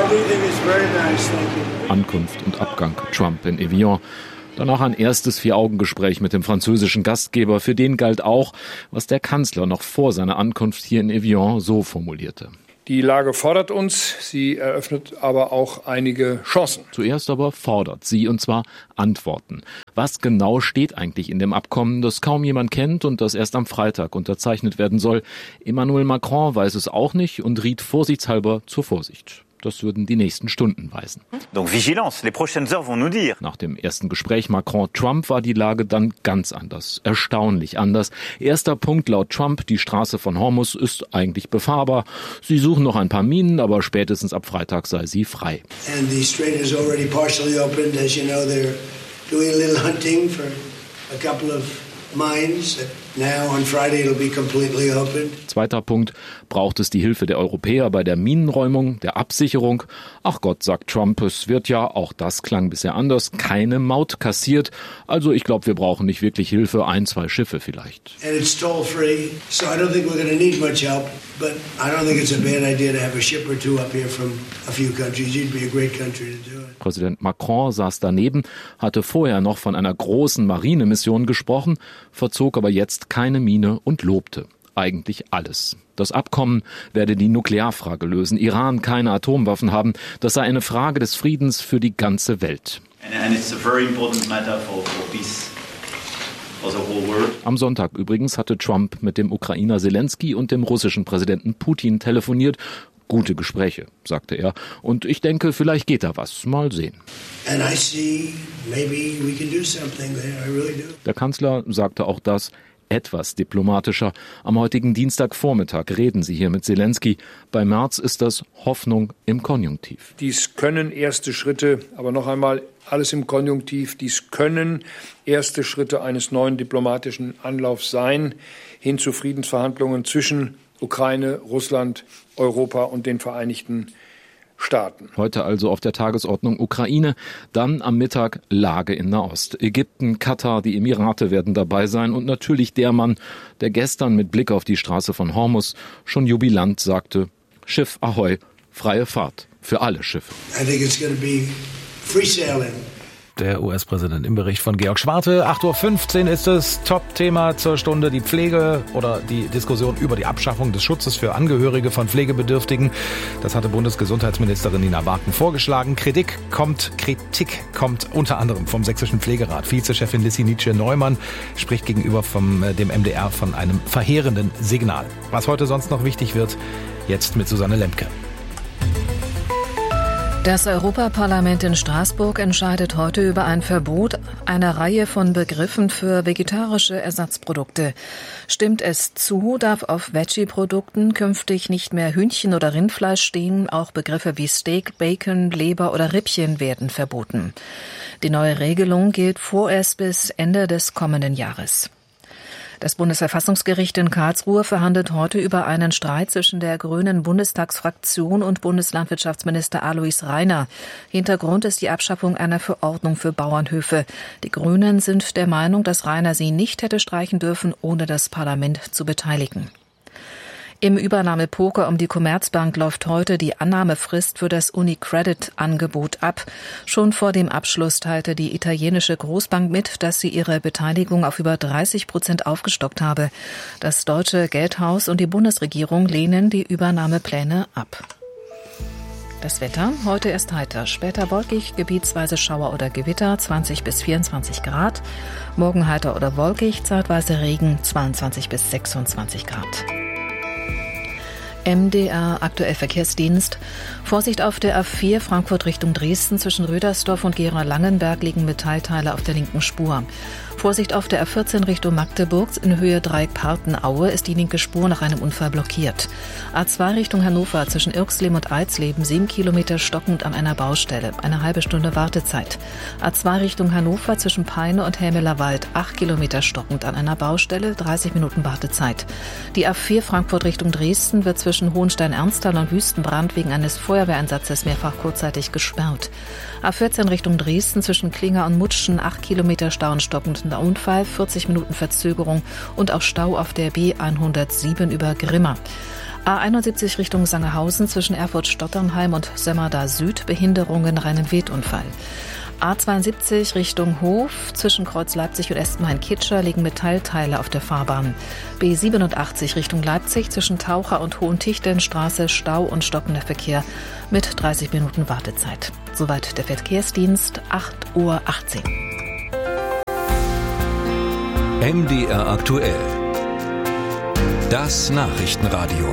Ankunft und Abgang Trump in Evian. Danach ein erstes Vier-Augen-Gespräch mit dem französischen Gastgeber. Für den galt auch, was der Kanzler noch vor seiner Ankunft hier in Evian so formulierte. Die Lage fordert uns, sie eröffnet aber auch einige Chancen. Zuerst aber fordert sie, und zwar Antworten. Was genau steht eigentlich in dem Abkommen, das kaum jemand kennt und das erst am Freitag unterzeichnet werden soll? Emmanuel Macron weiß es auch nicht und riet vorsichtshalber zur Vorsicht. Das würden die nächsten Stunden weisen. Donc vigilance, les prochaines heures vont nous dire. Nach dem ersten Gespräch Macron-Trump war die Lage dann ganz anders. Erstaunlich anders. Erster Punkt laut Trump, die Straße von Hormuz ist eigentlich befahrbar. Sie suchen noch ein paar Minen, aber spätestens ab Freitag sei sie frei. And the strait is already partially opened. As you know, they're doing a little hunting for a couple of mines. Now on Friday it'll be completely open. Zweiter Punkt, braucht es die Hilfe der Europäer bei der Minenräumung, der Absicherung? Ach Gott, sagt Trump, es wird ja, auch das klang bisher anders, keine Maut kassiert. Also ich glaube, wir brauchen nicht wirklich Hilfe, 1, 2 Schiffe vielleicht. And it's toll-free, so I don't think we're going to need much help. But I don't think it's a bad idea to have a ship or two up here from a few countries. You'd be a great country to do it. Präsident Macron saß daneben, hatte vorher noch von einer großen Marinemission gesprochen, verzog aber jetzt keine Miene und lobte eigentlich alles. Das Abkommen werde die Nuklearfrage lösen, Iran keine Atomwaffen haben, das sei eine Frage des Friedens für die ganze Welt. And it's a very important matter for peace. Am Sonntag übrigens hatte Trump mit dem Ukrainer Zelensky und dem russischen Präsidenten Putin telefoniert. Gute Gespräche, sagte er. Und ich denke, vielleicht geht da was. Mal sehen. Der Kanzler sagte auch das etwas diplomatischer. Am heutigen Dienstagvormittag reden sie hier mit Zelensky. Bei Merz ist das Hoffnung im Konjunktiv. Dies können erste Schritte, aber noch einmal alles im Konjunktiv, dies können erste Schritte eines neuen diplomatischen Anlaufs sein, hin zu Friedensverhandlungen zwischen Ukraine, Russland, Europa und den Vereinigten Staaten. Heute also auf der Tagesordnung Ukraine, dann am Mittag Lage in Nahost. Ägypten, Katar, die Emirate werden dabei sein und natürlich der Mann, der gestern mit Blick auf die Straße von Hormuz schon jubilant sagte, Schiff Ahoi, freie Fahrt für alle Schiffe. I think it's going to be free sailing. Der US-Präsident im Bericht von Georg Schwarte. 8.15 Uhr ist es. Top-Thema zur Stunde. Die Pflege oder die Diskussion über die Abschaffung des Schutzes für Angehörige von Pflegebedürftigen. Das hatte Bundesgesundheitsministerin Nina Barken vorgeschlagen. Kritik kommt unter anderem vom Sächsischen Pflegerat. Vizechefin Lissi Nietzsche-Neumann spricht gegenüber dem MDR von einem verheerenden Signal. Was heute sonst noch wichtig wird, jetzt mit Susanne Lemke. Das Europaparlament in Straßburg entscheidet heute über ein Verbot einer Reihe von Begriffen für vegetarische Ersatzprodukte. Stimmt es zu, darf auf Veggie-Produkten künftig nicht mehr Hühnchen oder Rindfleisch stehen. Auch Begriffe wie Steak, Bacon, Leber oder Rippchen werden verboten. Die neue Regelung gilt vorerst bis Ende des kommenden Jahres. Das Bundesverfassungsgericht in Karlsruhe verhandelt heute über einen Streit zwischen der Grünen Bundestagsfraktion und Bundeslandwirtschaftsminister Alois Rainer. Hintergrund ist die Abschaffung einer Verordnung für Bauernhöfe. Die Grünen sind der Meinung, dass Rainer sie nicht hätte streichen dürfen, ohne das Parlament zu beteiligen. Im Übernahmepoker um die Commerzbank läuft heute die Annahmefrist für das UniCredit-Angebot ab. Schon vor dem Abschluss teilte die italienische Großbank mit, dass sie ihre Beteiligung auf über 30% aufgestockt habe. Das deutsche Geldhaus und die Bundesregierung lehnen die Übernahmepläne ab. Das Wetter, heute erst heiter, später wolkig, gebietsweise Schauer oder Gewitter, 20 bis 24 Grad. Morgen heiter oder wolkig, zeitweise Regen, 22 bis 26 Grad. MDR aktuell Verkehrsdienst. Vorsicht auf der A4 Frankfurt Richtung Dresden zwischen Rödersdorf und Gera-Langenberg liegen Metallteile auf der linken Spur. Vorsicht auf der A14 Richtung Magdeburg in Höhe Dreieck-Partenaue ist die linke Spur nach einem Unfall blockiert. A2 Richtung Hannover zwischen Irxleben und Eisleben 7 Kilometer stockend an einer Baustelle, eine halbe Stunde Wartezeit. A2 Richtung Hannover zwischen Peine und Helmelerwald 8 Kilometer stockend an einer Baustelle, 30 Minuten Wartezeit. Die A4 Frankfurt Richtung Dresden wird zwischen Hohenstein-Ernsthal und Wüstenbrand wegen eines Feuerwehreinsatzes mehrfach kurzzeitig gesperrt. A14 Richtung Dresden zwischen Klinger und Mutschen 8 Kilometer Stau und stockend umfassender Unfall, 40 Minuten Verzögerung und auch Stau auf der B107 über Grimma. A71 Richtung Sangerhausen zwischen Erfurt-Stotternheim und Sömmerda Süd, Behinderungen, Rhein-Wild-Unfall. A72 Richtung Hof zwischen Kreuz Leipzig und Espenhain-Kitscher liegen Metallteile auf der Fahrbahn. B87 Richtung Leipzig zwischen Taucher und Hohentichtenstraße, Stau und stockender Verkehr mit 30 Minuten Wartezeit. Soweit der Verkehrsdienst, 8:18 Uhr. MDR aktuell. Das Nachrichtenradio.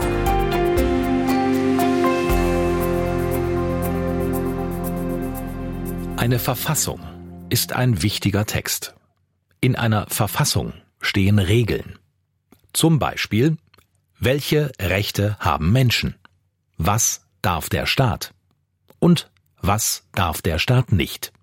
Eine Verfassung ist ein wichtiger Text. In einer Verfassung stehen Regeln. Zum Beispiel, welche Rechte haben Menschen? Was darf der Staat? Und was darf der Staat nicht?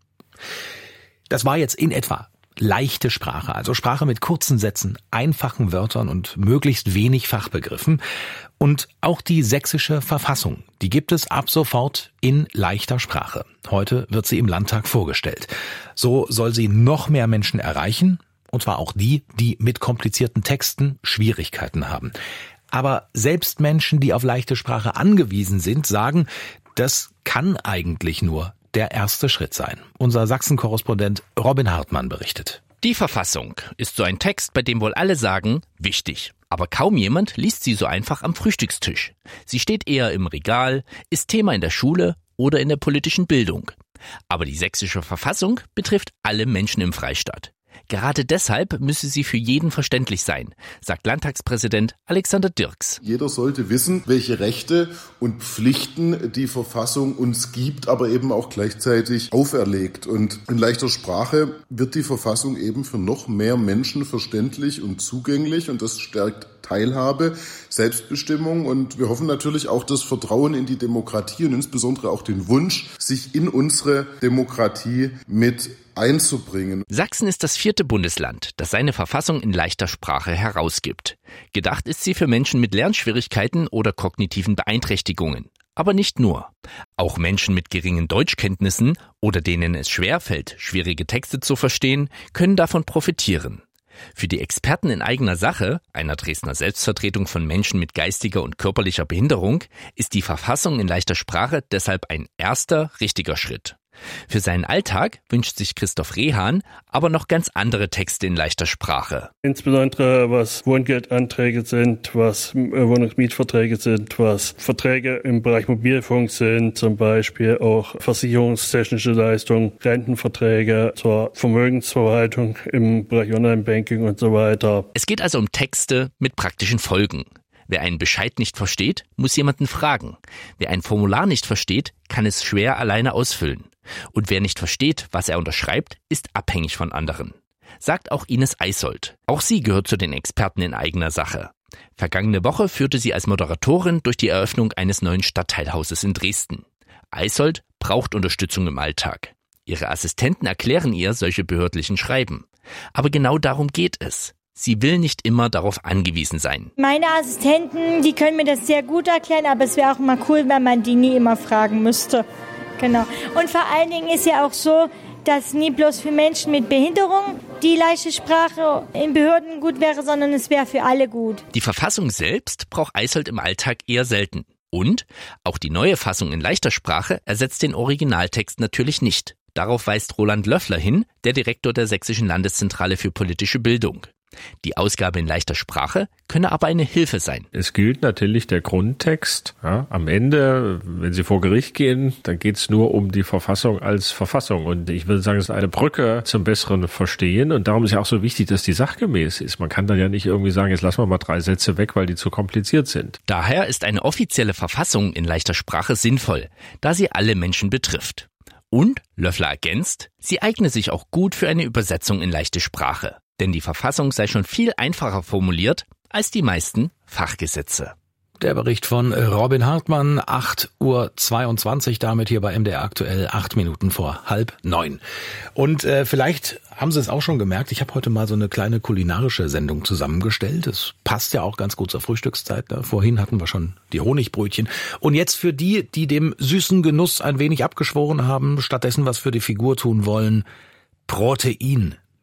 Das war jetzt in etwa leichte Sprache, also Sprache mit kurzen Sätzen, einfachen Wörtern und möglichst wenig Fachbegriffen. Und auch die sächsische Verfassung, die gibt es ab sofort in leichter Sprache. Heute wird sie im Landtag vorgestellt. So soll sie noch mehr Menschen erreichen, und zwar auch die, die mit komplizierten Texten Schwierigkeiten haben. Aber selbst Menschen, die auf leichte Sprache angewiesen sind, sagen, das kann eigentlich nur der erste Schritt sein. Unser Sachsen-Korrespondent Robin Hartmann berichtet. Die Verfassung ist so ein Text, bei dem wohl alle sagen, wichtig. Aber kaum jemand liest sie so einfach am Frühstückstisch. Sie steht eher im Regal, ist Thema in der Schule oder in der politischen Bildung. Aber die sächsische Verfassung betrifft alle Menschen im Freistaat. Gerade deshalb müsse sie für jeden verständlich sein, sagt Landtagspräsident Alexander Dirks. Jeder sollte wissen, welche Rechte und Pflichten die Verfassung uns gibt, aber eben auch gleichzeitig auferlegt. Und in leichter Sprache wird die Verfassung eben für noch mehr Menschen verständlich und zugänglich, und das stärkt Teilhabe, Selbstbestimmung, und wir hoffen natürlich auch das Vertrauen in die Demokratie und insbesondere auch den Wunsch, sich in unsere Demokratie mit einzubringen. Sachsen ist das 4. Bundesland, das seine Verfassung in leichter Sprache herausgibt. Gedacht ist sie für Menschen mit Lernschwierigkeiten oder kognitiven Beeinträchtigungen. Aber nicht nur. Auch Menschen mit geringen Deutschkenntnissen oder denen es schwerfällt, schwierige Texte zu verstehen, können davon profitieren. Für die Experten in eigener Sache, einer Dresdner Selbstvertretung von Menschen mit geistiger und körperlicher Behinderung, ist die Verfassung in leichter Sprache deshalb ein erster richtiger Schritt. Für seinen Alltag wünscht sich Christoph Rehan aber noch ganz andere Texte in leichter Sprache. Insbesondere was Wohngeldanträge sind, was Wohnungsmietverträge sind, was Verträge im Bereich Mobilfunk sind, zum Beispiel auch versicherungstechnische Leistungen, Rentenverträge zur Vermögensverwaltung im Bereich Online-Banking und so weiter. Es geht also um Texte mit praktischen Folgen. Wer einen Bescheid nicht versteht, muss jemanden fragen. Wer ein Formular nicht versteht, kann es schwer alleine ausfüllen. Und wer nicht versteht, was er unterschreibt, ist abhängig von anderen. Sagt auch Ines Eisold. Auch sie gehört zu den Experten in eigener Sache. Vergangene Woche führte sie als Moderatorin durch die Eröffnung eines neuen Stadtteilhauses in Dresden. Eisold braucht Unterstützung im Alltag. Ihre Assistenten erklären ihr solche behördlichen Schreiben. Aber genau darum geht es. Sie will nicht immer darauf angewiesen sein. Meine Assistenten, die können mir das sehr gut erklären, aber es wäre auch mal cool, wenn man die nie immer fragen müsste. Genau. Und vor allen Dingen ist ja auch so, dass nie bloß für Menschen mit Behinderung die leichte Sprache in Behörden gut wäre, sondern es wäre für alle gut. Die Verfassung selbst braucht Eisold im Alltag eher selten. Und auch die neue Fassung in leichter Sprache ersetzt den Originaltext natürlich nicht. Darauf weist Roland Löffler hin, der Direktor der Sächsischen Landeszentrale für politische Bildung. Die Ausgabe in leichter Sprache könne aber eine Hilfe sein. Es gilt natürlich der Grundtext. Ja, am Ende, wenn Sie vor Gericht gehen, dann geht es nur um die Verfassung als Verfassung. Und ich würde sagen, es ist eine Brücke zum besseren Verstehen. Und darum ist ja auch so wichtig, dass die sachgemäß ist. Man kann dann ja nicht irgendwie sagen, jetzt lassen wir mal 3 Sätze weg, weil die zu kompliziert sind. Daher ist eine offizielle Verfassung in leichter Sprache sinnvoll, da sie alle Menschen betrifft. Und, Löffler ergänzt, sie eigne sich auch gut für eine Übersetzung in leichte Sprache. Denn die Verfassung sei schon viel einfacher formuliert als die meisten Fachgesetze. Der Bericht von Robin Hartmann, 8:22 Uhr, damit hier bei MDR aktuell, 8 Minuten vor 8:30. Und vielleicht haben Sie es auch schon gemerkt, ich habe heute mal so eine kleine kulinarische Sendung zusammengestellt. Das passt ja auch ganz gut zur Frühstückszeit. Ne? Vorhin hatten wir schon die Honigbrötchen. Und jetzt für die, die dem süßen Genuss ein wenig abgeschworen haben, stattdessen was für die Figur tun wollen, Protein.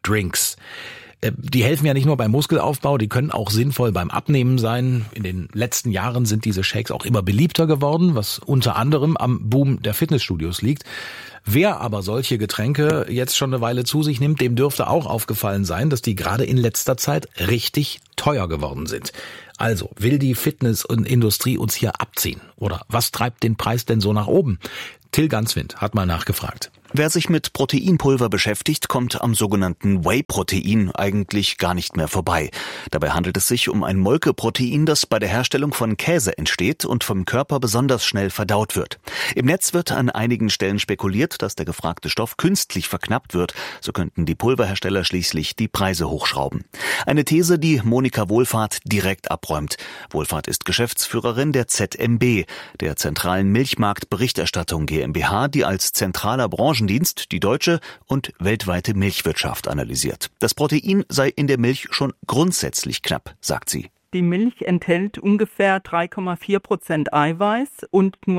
Drinks. Die helfen ja nicht nur beim Muskelaufbau, die können auch sinnvoll beim Abnehmen sein. In den letzten Jahren sind diese Shakes auch immer beliebter geworden, was unter anderem am Boom der Fitnessstudios liegt. Wer aber solche Getränke jetzt schon eine Weile zu sich nimmt, dem dürfte auch aufgefallen sein, dass die gerade in letzter Zeit richtig teuer geworden sind. Also, will die Fitnessindustrie uns hier abziehen? Oder was treibt den Preis denn so nach oben? Till Ganswind hat mal nachgefragt. Wer sich mit Proteinpulver beschäftigt, kommt am sogenannten Whey-Protein eigentlich gar nicht mehr vorbei. Dabei handelt es sich um ein Molkeprotein, das bei der Herstellung von Käse entsteht und vom Körper besonders schnell verdaut wird. Im Netz wird an einigen Stellen spekuliert, dass der gefragte Stoff künstlich verknappt wird. So könnten die Pulverhersteller schließlich die Preise hochschrauben. Eine These, die Monika Wohlfahrt direkt abräumt. Wohlfahrt ist Geschäftsführerin der ZMB, der Zentralen Milchmarktberichterstattung GmbH, die als zentraler Branchendienst die deutsche und weltweite Milchwirtschaft analysiert. Das Protein sei in der Milch schon grundsätzlich knapp, sagt sie. Die Milch enthält ungefähr 3,4% Eiweiß und nur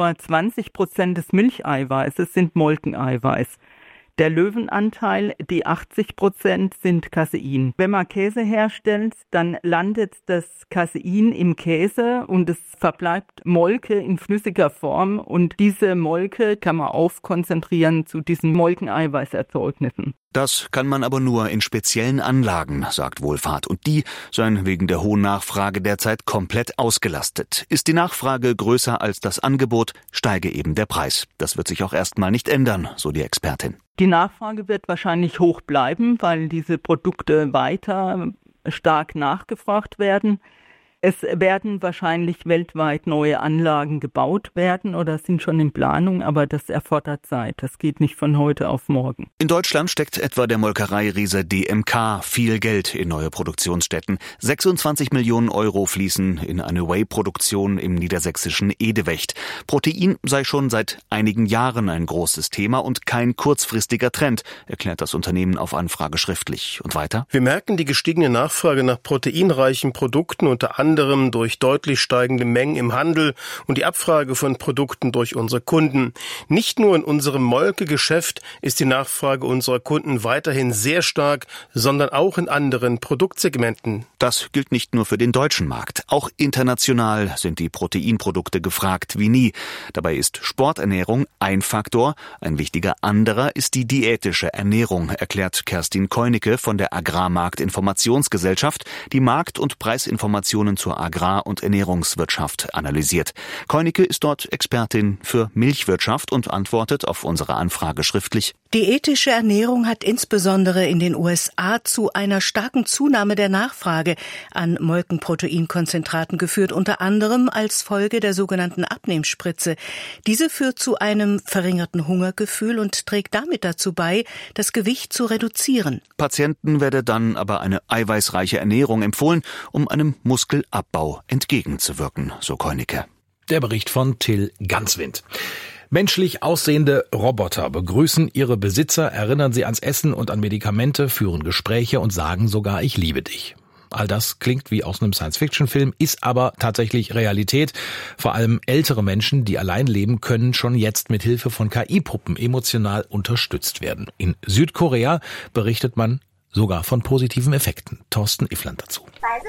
20% des Milcheiweißes sind Molkeneiweiß. Der Löwenanteil, die 80%, sind Casein. Wenn man Käse herstellt, dann landet das Casein im Käse und es verbleibt Molke in flüssiger Form und diese Molke kann man aufkonzentrieren zu diesen Molkeneiweißerzeugnissen. Das kann man aber nur in speziellen Anlagen, sagt Wohlfahrt. Und die seien wegen der hohen Nachfrage derzeit komplett ausgelastet. Ist die Nachfrage größer als das Angebot, steige eben der Preis. Das wird sich auch erstmal nicht ändern, so die Expertin. Die Nachfrage wird wahrscheinlich hoch bleiben, weil diese Produkte weiter stark nachgefragt werden. Es werden wahrscheinlich weltweit neue Anlagen gebaut werden oder sind schon in Planung, aber das erfordert Zeit. Das geht nicht von heute auf morgen. In Deutschland steckt etwa der Molkereiriese DMK viel Geld in neue Produktionsstätten. 26 Millionen Euro fließen in eine Whey-Produktion im niedersächsischen Edewecht. Protein sei schon seit einigen Jahren ein großes Thema und kein kurzfristiger Trend, erklärt das Unternehmen auf Anfrage schriftlich. Und weiter? Wir merken die gestiegene Nachfrage nach proteinreichen Produkten unter anderem durch deutlich steigende Mengen im Handel und die Abfrage von Produkten durch unsere Kunden. Nicht nur in unserem Molkegeschäft ist die Nachfrage unserer Kunden weiterhin sehr stark, sondern auch in anderen Produktsegmenten. Das gilt nicht nur für den deutschen Markt. Auch international sind die Proteinprodukte gefragt wie nie. Dabei ist Sporternährung ein Faktor. Ein wichtiger anderer ist die diätische Ernährung, erklärt Kerstin Keunicke von der Agrarmarktinformationsgesellschaft, die Markt- und Preisinformationen zur Agrar- und Ernährungswirtschaft analysiert. Keunicke ist dort Expertin für Milchwirtschaft und antwortet auf unsere Anfrage schriftlich. Diätische Ernährung hat insbesondere in den USA zu einer starken Zunahme der Nachfrage an Molkenproteinkonzentraten geführt, unter anderem als Folge der sogenannten Abnehmspritze. Diese führt zu einem verringerten Hungergefühl und trägt damit dazu bei, das Gewicht zu reduzieren. Patienten werde dann aber eine eiweißreiche Ernährung empfohlen, um einem Muskelabbau entgegenzuwirken, so Keunicke. Der Bericht von Till Ganswind. Menschlich aussehende Roboter begrüßen ihre Besitzer, erinnern sie ans Essen und an Medikamente, führen Gespräche und sagen sogar, ich liebe dich. All das klingt wie aus einem Science-Fiction-Film, ist aber tatsächlich Realität. Vor allem ältere Menschen, die allein leben, können schon jetzt mit Hilfe von KI-Puppen emotional unterstützt werden. In Südkorea berichtet man sogar von positiven Effekten. Thorsten Iffland dazu.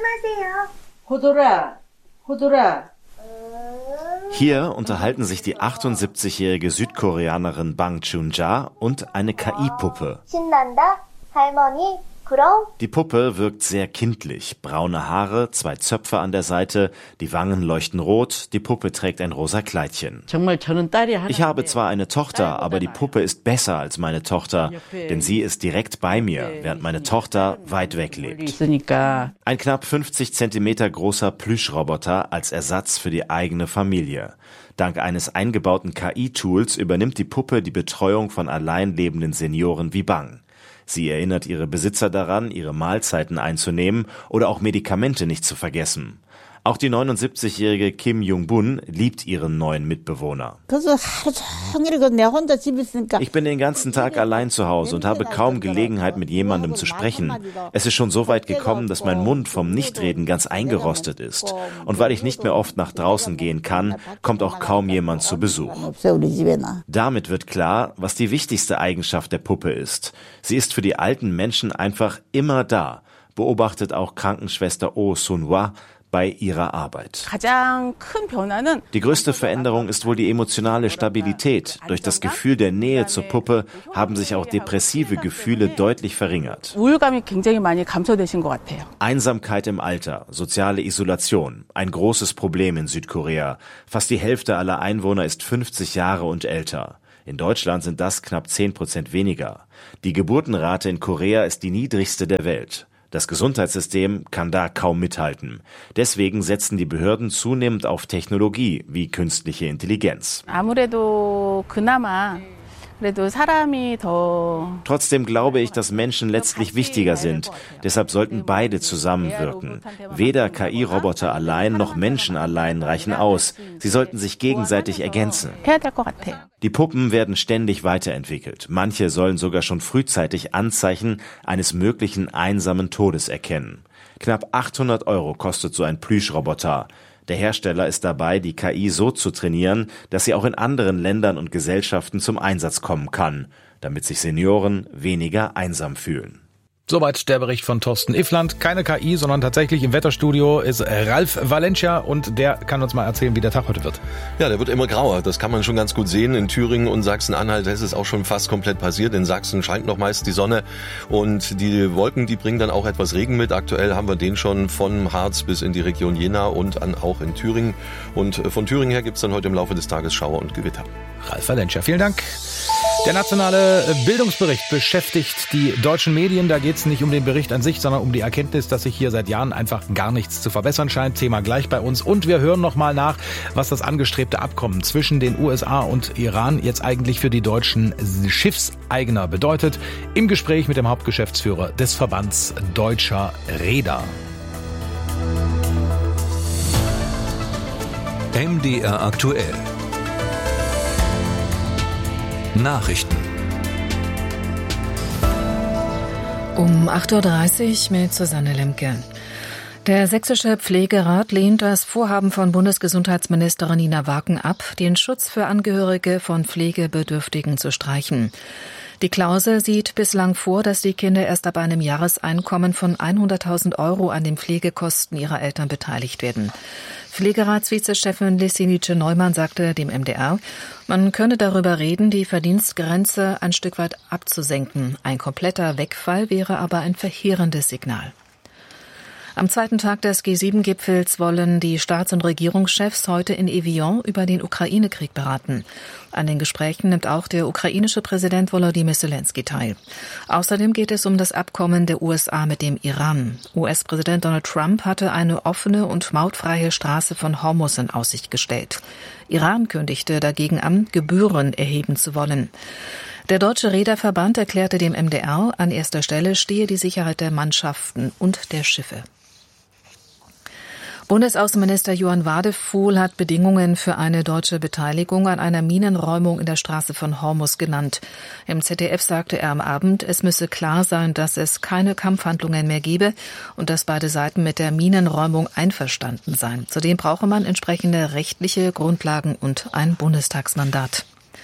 Hier unterhalten sich die 78-jährige Südkoreanerin Bang Chun-ja und eine KI-Puppe. Die Puppe wirkt sehr kindlich. Braune Haare, 2 Zöpfe an der Seite, die Wangen leuchten rot, die Puppe trägt ein rosa Kleidchen. Ich habe zwar eine Tochter, aber die Puppe ist besser als meine Tochter, denn sie ist direkt bei mir, während meine Tochter weit weg lebt. Ein knapp 50 Zentimeter großer Plüschroboter als Ersatz für die eigene Familie. Dank eines eingebauten KI-Tools übernimmt die Puppe die Betreuung von allein lebenden Senioren wie Bang. Sie erinnert ihre Besitzer daran, ihre Mahlzeiten einzunehmen oder auch Medikamente nicht zu vergessen. Auch die 79-jährige Kim Jung-bun liebt ihren neuen Mitbewohner. Ich bin den ganzen Tag allein zu Hause und habe kaum Gelegenheit, mit jemandem zu sprechen. Es ist schon so weit gekommen, dass mein Mund vom Nichtreden ganz eingerostet ist. Und weil ich nicht mehr oft nach draußen gehen kann, kommt auch kaum jemand zu Besuch. Damit wird klar, was die wichtigste Eigenschaft der Puppe ist. Sie ist für die alten Menschen einfach immer da, beobachtet auch Krankenschwester Oh Sun-hwa bei ihrer Arbeit. Die größte Veränderung ist wohl die emotionale Stabilität. Durch das Gefühl der Nähe zur Puppe haben sich auch depressive Gefühle deutlich verringert. Einsamkeit im Alter, soziale Isolation, ein großes Problem in Südkorea. Fast die Hälfte aller Einwohner ist 50 Jahre und älter. In Deutschland sind das knapp 10% weniger. Die Geburtenrate in Korea ist die niedrigste der Welt. Das Gesundheitssystem kann da kaum mithalten. Deswegen setzen die Behörden zunehmend auf Technologie wie künstliche Intelligenz. Trotzdem glaube ich, dass Menschen letztlich wichtiger sind. Deshalb sollten beide zusammenwirken. Weder KI-Roboter allein noch Menschen allein reichen aus. Sie sollten sich gegenseitig ergänzen. Die Puppen werden ständig weiterentwickelt. Manche sollen sogar schon frühzeitig Anzeichen eines möglichen einsamen Todes erkennen. Knapp 800 € kostet so ein Plüschroboter. Der Hersteller ist dabei, die KI so zu trainieren, dass sie auch in anderen Ländern und Gesellschaften zum Einsatz kommen kann, damit sich Senioren weniger einsam fühlen. Soweit der Bericht von Thorsten Iffland. Keine KI, sondern tatsächlich im Wetterstudio ist Ralf Valencia und der kann uns mal erzählen, wie der Tag heute wird. Ja, der wird immer grauer. Das kann man schon ganz gut sehen. In Thüringen und Sachsen-Anhalt ist es auch schon fast komplett passiert. In Sachsen scheint noch meist die Sonne und die Wolken, die bringen dann auch etwas Regen mit. Aktuell haben wir den schon von Harz bis in die Region Jena und auch in Thüringen. Und von Thüringen her gibt's dann heute im Laufe des Tages Schauer und Gewitter. Ralf Valencia, vielen Dank. Der nationale Bildungsbericht beschäftigt die deutschen Medien. Da geht es nicht um den Bericht an sich, sondern um die Erkenntnis, dass sich hier seit Jahren einfach gar nichts zu verbessern scheint. Thema gleich bei uns. Und wir hören nochmal nach, was das angestrebte Abkommen zwischen den USA und Iran jetzt eigentlich für die deutschen Schiffseigner bedeutet. Im Gespräch mit dem Hauptgeschäftsführer des Verbands Deutscher Reeder. MDR aktuell. Nachrichten. Um 8.30 Uhr mit Susanne Lemke. Der Sächsische Pflegerat lehnt das Vorhaben von Bundesgesundheitsministerin Nina Wagen ab, den Schutz für Angehörige von Pflegebedürftigen zu streichen. Die Klausel sieht bislang vor, dass die Kinder erst ab einem Jahreseinkommen von 100.000 € an den Pflegekosten ihrer Eltern beteiligt werden. Pflegeratsvizechefin Lissinice Neumann sagte dem MDR, man könne darüber reden, die Verdienstgrenze ein Stück weit abzusenken. Ein kompletter Wegfall wäre aber ein verheerendes Signal. Am zweiten Tag des G7-Gipfels wollen die Staats- und Regierungschefs heute in Evian über den Ukraine-Krieg beraten. An den Gesprächen nimmt auch der ukrainische Präsident Volodymyr Zelensky teil. Außerdem geht es um das Abkommen der USA mit dem Iran. US-Präsident Donald Trump hatte eine offene und mautfreie Straße von Hormuz in Aussicht gestellt. Iran kündigte dagegen an, Gebühren erheben zu wollen. Der Deutsche Reederverband erklärte dem MDR, an erster Stelle stehe die Sicherheit der Mannschaften und der Schiffe. Bundesaußenminister Johann Wadefuhl hat Bedingungen für eine deutsche Beteiligung an einer Minenräumung in der Straße von Hormuz genannt. Im ZDF sagte er am Abend, es müsse klar sein, dass es keine Kampfhandlungen mehr gebe und dass beide Seiten mit der Minenräumung einverstanden seien. Zudem brauche man entsprechende rechtliche Grundlagen und ein Bundestagsmandat.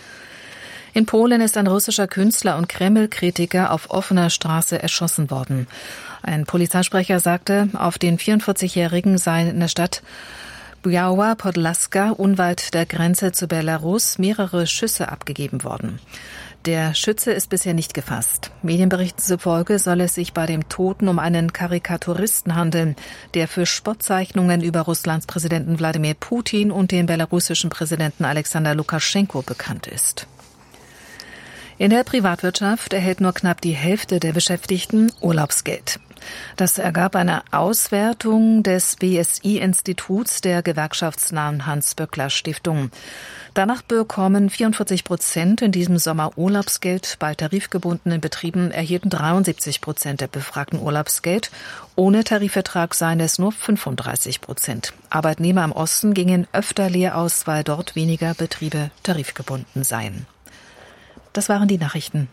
In Polen ist ein russischer Künstler und Kreml-Kritiker auf offener Straße erschossen worden. Ein Polizeisprecher sagte, auf den 44-Jährigen seien in der Stadt Biała Podlaska unweit der Grenze zu Belarus mehrere Schüsse abgegeben worden. Der Schütze ist bisher nicht gefasst. Medienberichten zufolge soll es sich bei dem Toten um einen Karikaturisten handeln, der für Spottzeichnungen über Russlands Präsidenten Wladimir Putin und den belarussischen Präsidenten Alexander Lukaschenko bekannt ist. In der Privatwirtschaft erhält nur knapp die Hälfte der Beschäftigten Urlaubsgeld. Das ergab eine Auswertung des BSI-Instituts der gewerkschaftsnahen Hans-Böckler-Stiftung. Danach bekommen 44% in diesem Sommer Urlaubsgeld. Bei tarifgebundenen Betrieben erhielten 73% der Befragten Urlaubsgeld. Ohne Tarifvertrag seien es nur 35%. Arbeitnehmer im Osten gingen öfter leer aus, weil dort weniger Betriebe tarifgebunden seien. Das waren die Nachrichten.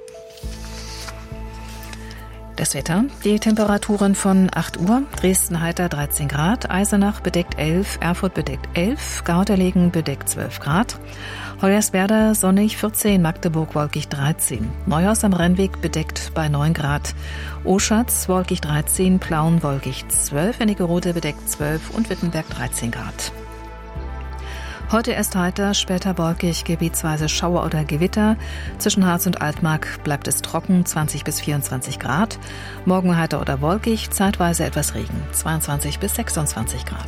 Das Wetter, die Temperaturen von 8 Uhr, Dresden heiter 13 Grad, Eisenach bedeckt 11, Erfurt bedeckt 11, Gauterlegen bedeckt 12 Grad, Hoyerswerda sonnig 14, Magdeburg wolkig 13, Neuhaus am Rennweg bedeckt bei 9 Grad, Oschatz wolkig 13, Plauen wolkig 12, Wernigerode bedeckt 12 und Wittenberg 13 Grad. Heute erst heiter, später wolkig, gebietsweise Schauer oder Gewitter. Zwischen Harz und Altmark bleibt es trocken, 20 bis 24 Grad. Morgen heiter oder wolkig, zeitweise etwas Regen, 22 bis 26 Grad.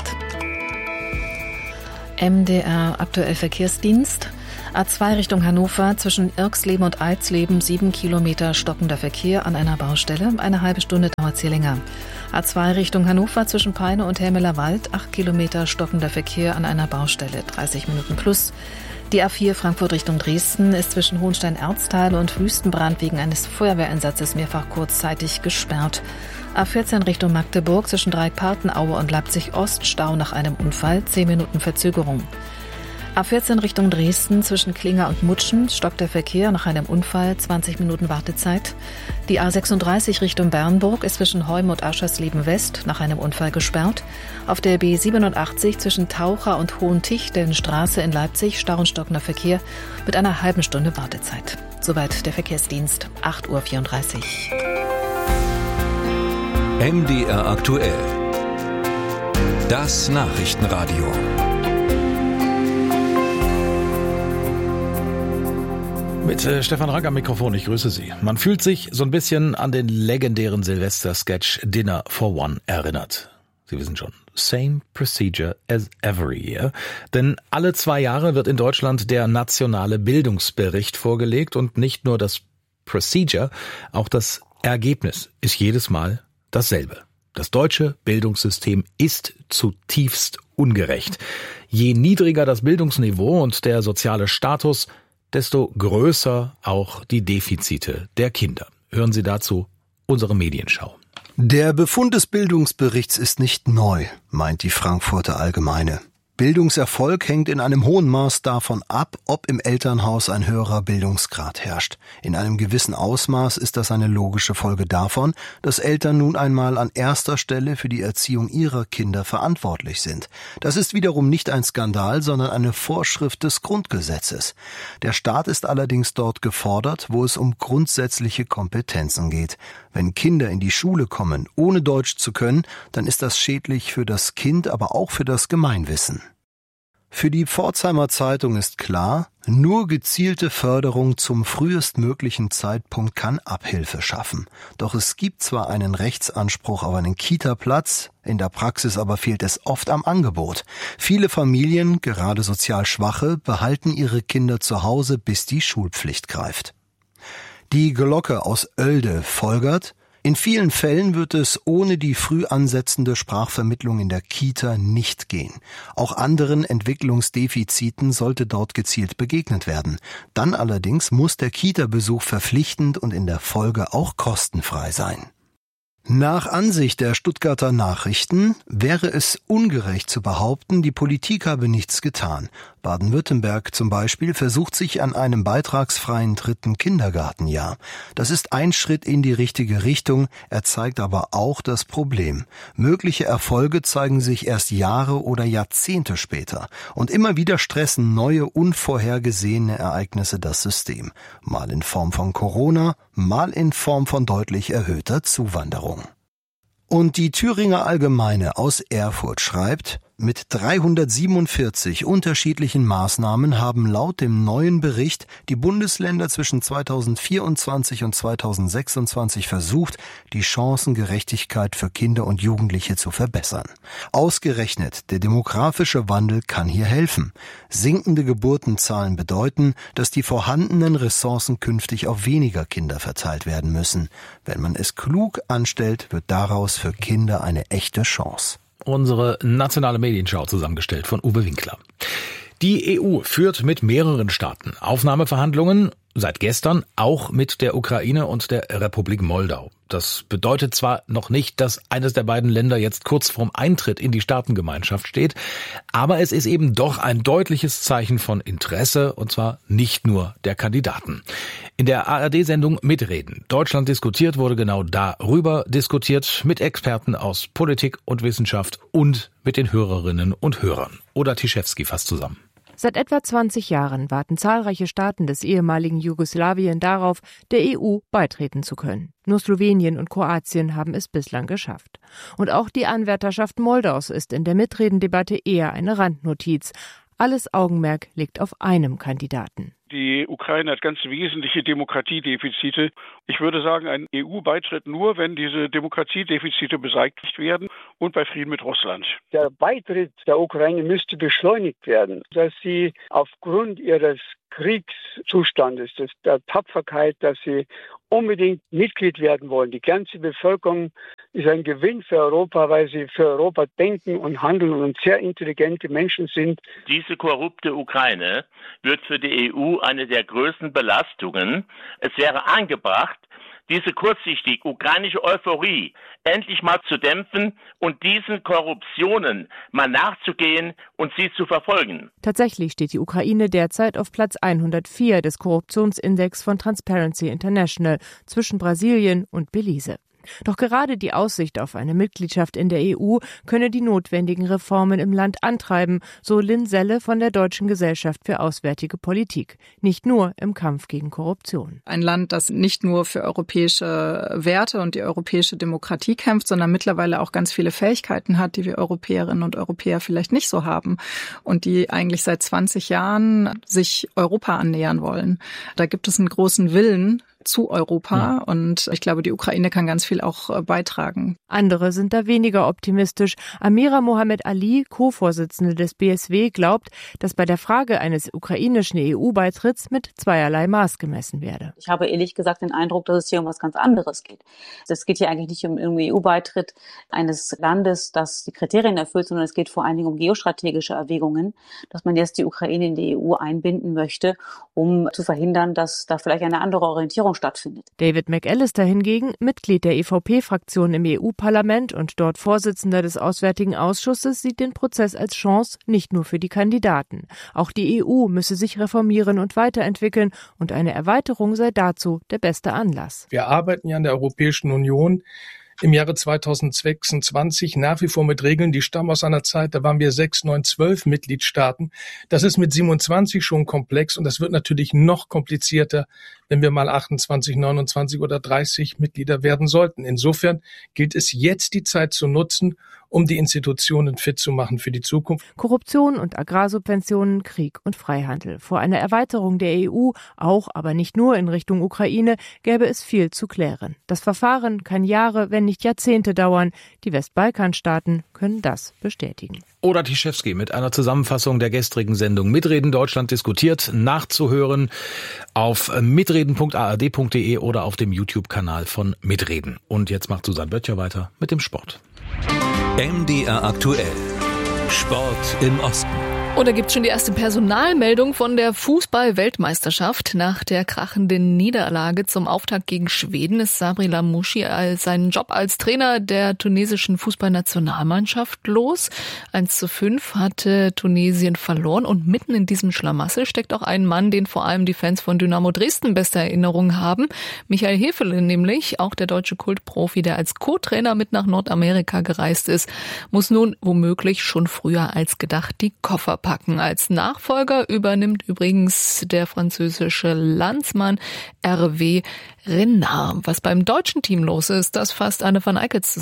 MDR aktuell Verkehrsdienst. A2 Richtung Hannover, zwischen Irxleben und Eisleben 7 Kilometer stockender Verkehr an einer Baustelle. Eine halbe Stunde dauert sie länger. A2 Richtung Hannover, zwischen Peine und Helmeler Wald 8 Kilometer stockender Verkehr an einer Baustelle, 30 Minuten plus. Die A4 Frankfurt Richtung Dresden ist zwischen Hohenstein-Erztal und Wüstenbrand wegen eines Feuerwehreinsatzes mehrfach kurzzeitig gesperrt. A14 Richtung Magdeburg, zwischen Dreieck-Partenaue und Leipzig-Ost Stau nach einem Unfall, 10 Minuten Verzögerung. A14 Richtung Dresden, zwischen Klinger und Mutschen stockt der Verkehr nach einem Unfall, 20 Minuten Wartezeit. Die A36 Richtung Bernburg ist zwischen Heum und Aschersleben West nach einem Unfall gesperrt. Auf der B87 zwischen Taucher und Hohentichtenstraße in Leipzig Stau und stockender Verkehr mit einer halben Stunde Wartezeit. Soweit der Verkehrsdienst, 8.34 Uhr. MDR aktuell. Das Nachrichtenradio. Mit Stefan Rank am Mikrofon, ich grüße Sie. Man fühlt sich so ein bisschen an den legendären Silvester-Sketch Dinner for One erinnert. Sie wissen schon, same procedure as every year. Denn alle 2 Jahre wird in Deutschland der nationale Bildungsbericht vorgelegt und nicht nur das Procedure, auch das Ergebnis ist jedes Mal dasselbe. Das deutsche Bildungssystem ist zutiefst ungerecht. Je niedriger das Bildungsniveau und der soziale Status, desto größer auch die Defizite der Kinder. Hören Sie dazu unsere Medienschau. Der Befund des Bildungsberichts ist nicht neu, meint die Frankfurter Allgemeine. Bildungserfolg hängt in einem hohen Maß davon ab, ob im Elternhaus ein höherer Bildungsgrad herrscht. In einem gewissen Ausmaß ist das eine logische Folge davon, dass Eltern nun einmal an erster Stelle für die Erziehung ihrer Kinder verantwortlich sind. Das ist wiederum nicht ein Skandal, sondern eine Vorschrift des Grundgesetzes. Der Staat ist allerdings dort gefordert, wo es um grundsätzliche Kompetenzen geht. Wenn Kinder in die Schule kommen, ohne Deutsch zu können, dann ist das schädlich für das Kind, aber auch für das Gemeinwissen. Für die Pforzheimer Zeitung ist klar, nur gezielte Förderung zum frühestmöglichen Zeitpunkt kann Abhilfe schaffen. Doch es gibt zwar einen Rechtsanspruch auf einen Kita-Platz, in der Praxis aber fehlt es oft am Angebot. Viele Familien, gerade sozial Schwache, behalten ihre Kinder zu Hause, bis die Schulpflicht greift. Die Glocke aus Oelde folgert: In vielen Fällen wird es ohne die früh ansetzende Sprachvermittlung in der Kita nicht gehen. Auch anderen Entwicklungsdefiziten sollte dort gezielt begegnet werden. Dann allerdings muss der Kita-Besuch verpflichtend und in der Folge auch kostenfrei sein. Nach Ansicht der Stuttgarter Nachrichten wäre es ungerecht zu behaupten, die Politik habe nichts getan. Baden-Württemberg zum Beispiel versucht sich an einem beitragsfreien 3. Kindergartenjahr. Das ist ein Schritt in die richtige Richtung, er zeigt aber auch das Problem. Mögliche Erfolge zeigen sich erst Jahre oder Jahrzehnte später. Und immer wieder stressen neue, unvorhergesehene Ereignisse das System. Mal in Form von Corona, mal in Form von deutlich erhöhter Zuwanderung. Und die Thüringer Allgemeine aus Erfurt schreibt: Mit 347 unterschiedlichen Maßnahmen haben laut dem neuen Bericht die Bundesländer zwischen 2024 und 2026 versucht, die Chancengerechtigkeit für Kinder und Jugendliche zu verbessern. Ausgerechnet der demografische Wandel kann hier helfen. Sinkende Geburtenzahlen bedeuten, dass die vorhandenen Ressourcen künftig auf weniger Kinder verteilt werden müssen. Wenn man es klug anstellt, wird daraus für Kinder eine echte Chance. Unsere nationale Medienschau zusammengestellt von Uwe Winkler. Die EU führt mit mehreren Staaten Aufnahmeverhandlungen, seit gestern auch mit der Ukraine und der Republik Moldau. Das bedeutet zwar noch nicht, dass eines der beiden Länder jetzt kurz vorm Eintritt in die Staatengemeinschaft steht, aber es ist eben doch ein deutliches Zeichen von Interesse, und zwar nicht nur der Kandidaten. In der ARD-Sendung Mitreden Deutschland diskutiert wurde genau darüber diskutiert, mit Experten aus Politik und Wissenschaft und mit den Hörerinnen und Hörern. Oder Tischewski fasst zusammen. Seit etwa 20 Jahren warten zahlreiche Staaten des ehemaligen Jugoslawien darauf, der EU beitreten zu können. Nur Slowenien und Kroatien haben es bislang geschafft. Und auch die Anwärterschaft Moldaus ist in der Mitredendebatte eher eine Randnotiz. Alles Augenmerk liegt auf einem Kandidaten. Die Ukraine hat ganz wesentliche Demokratiedefizite. Ich würde sagen, ein EU-Beitritt nur, wenn diese Demokratiedefizite beseitigt werden und bei Frieden mit Russland. Der Beitritt der Ukraine müsste beschleunigt werden, dass sie aufgrund ihres Kriegszustandes, der Tapferkeit, dass sie unbedingt Mitglied werden wollen. Die ganze Bevölkerung ist ein Gewinn für Europa, weil sie für Europa denken und handeln und sehr intelligente Menschen sind. Diese korrupte Ukraine wird für die EU eine der größten Belastungen. Es wäre angebracht, diese kurzsichtig ukrainische Euphorie endlich mal zu dämpfen und diesen Korruptionen mal nachzugehen und sie zu verfolgen. Tatsächlich steht die Ukraine derzeit auf Platz 104 des Korruptionsindex von Transparency International zwischen Brasilien und Belize. Doch gerade die Aussicht auf eine Mitgliedschaft in der EU könne die notwendigen Reformen im Land antreiben, so Lynn Selle von der Deutschen Gesellschaft für Auswärtige Politik. Nicht nur im Kampf gegen Korruption. Ein Land, das nicht nur für europäische Werte und die europäische Demokratie kämpft, sondern mittlerweile auch ganz viele Fähigkeiten hat, die wir Europäerinnen und Europäer vielleicht nicht so haben und die eigentlich seit 20 Jahren sich Europa annähern wollen. Da gibt es einen großen Willen zu Europa und ich glaube, die Ukraine kann ganz viel auch beitragen. Andere sind da weniger optimistisch. Amira Mohamed Ali, Co-Vorsitzende des BSW, glaubt, dass bei der Frage eines ukrainischen EU-Beitritts mit zweierlei Maß gemessen werde. Ich habe ehrlich gesagt den Eindruck, dass es hier um was ganz anderes geht. Es geht hier eigentlich nicht um einen EU-Beitritt eines Landes, das die Kriterien erfüllt, sondern es geht vor allen Dingen um geostrategische Erwägungen, dass man jetzt die Ukraine in die EU einbinden möchte, um zu verhindern, dass da vielleicht eine andere Orientierung stattfindet. David McAllister hingegen, Mitglied der EVP-Fraktion im EU-Parlament und dort Vorsitzender des Auswärtigen Ausschusses, sieht den Prozess als Chance nicht nur für die Kandidaten. Auch die EU müsse sich reformieren und weiterentwickeln und eine Erweiterung sei dazu der beste Anlass. Wir arbeiten ja in der Europäischen Union im Jahre 2026 nach wie vor mit Regeln, die stammen aus einer Zeit, da waren wir 6, 9, 12 Mitgliedstaaten. Das ist mit 27 schon komplex und das wird natürlich noch komplizierter, wenn wir mal 28, 29 oder 30 Mitglieder werden sollten. Insofern gilt es jetzt, die Zeit zu nutzen, um die Institutionen fit zu machen für die Zukunft. Korruption und Agrarsubventionen, Krieg und Freihandel. Vor einer Erweiterung der EU, auch aber nicht nur in Richtung Ukraine, gäbe es viel zu klären. Das Verfahren kann Jahre, wenn nicht Jahrzehnte dauern. Die Westbalkanstaaten können das bestätigen. Oder Tischewski mit einer Zusammenfassung der gestrigen Sendung Mitreden Deutschland diskutiert, nachzuhören auf mitreden.ard.de oder auf dem YouTube-Kanal von Mitreden. Und jetzt macht Susanne Böttcher weiter mit dem Sport. MDR aktuell. Sport im Osten. Oder gibt's schon die erste Personalmeldung von der Fußball-Weltmeisterschaft? Nach der krachenden Niederlage zum Auftakt gegen Schweden ist Sabri Lamouchi seinen Job als Trainer der tunesischen Fußballnationalmannschaft los. 1:5 hatte Tunesien verloren und mitten in diesem Schlamassel steckt auch ein Mann, den vor allem die Fans von Dynamo Dresden beste Erinnerungen haben. Michael Hefele nämlich, auch der deutsche Kultprofi, der als Co-Trainer mit nach Nordamerika gereist ist, muss nun womöglich schon früher als gedacht die Koffer packen. Als Nachfolger übernimmt übrigens der französische Landsmann Hervé Renard. Was beim deutschen Team los ist, das fasst Anne van Eickel zusammen.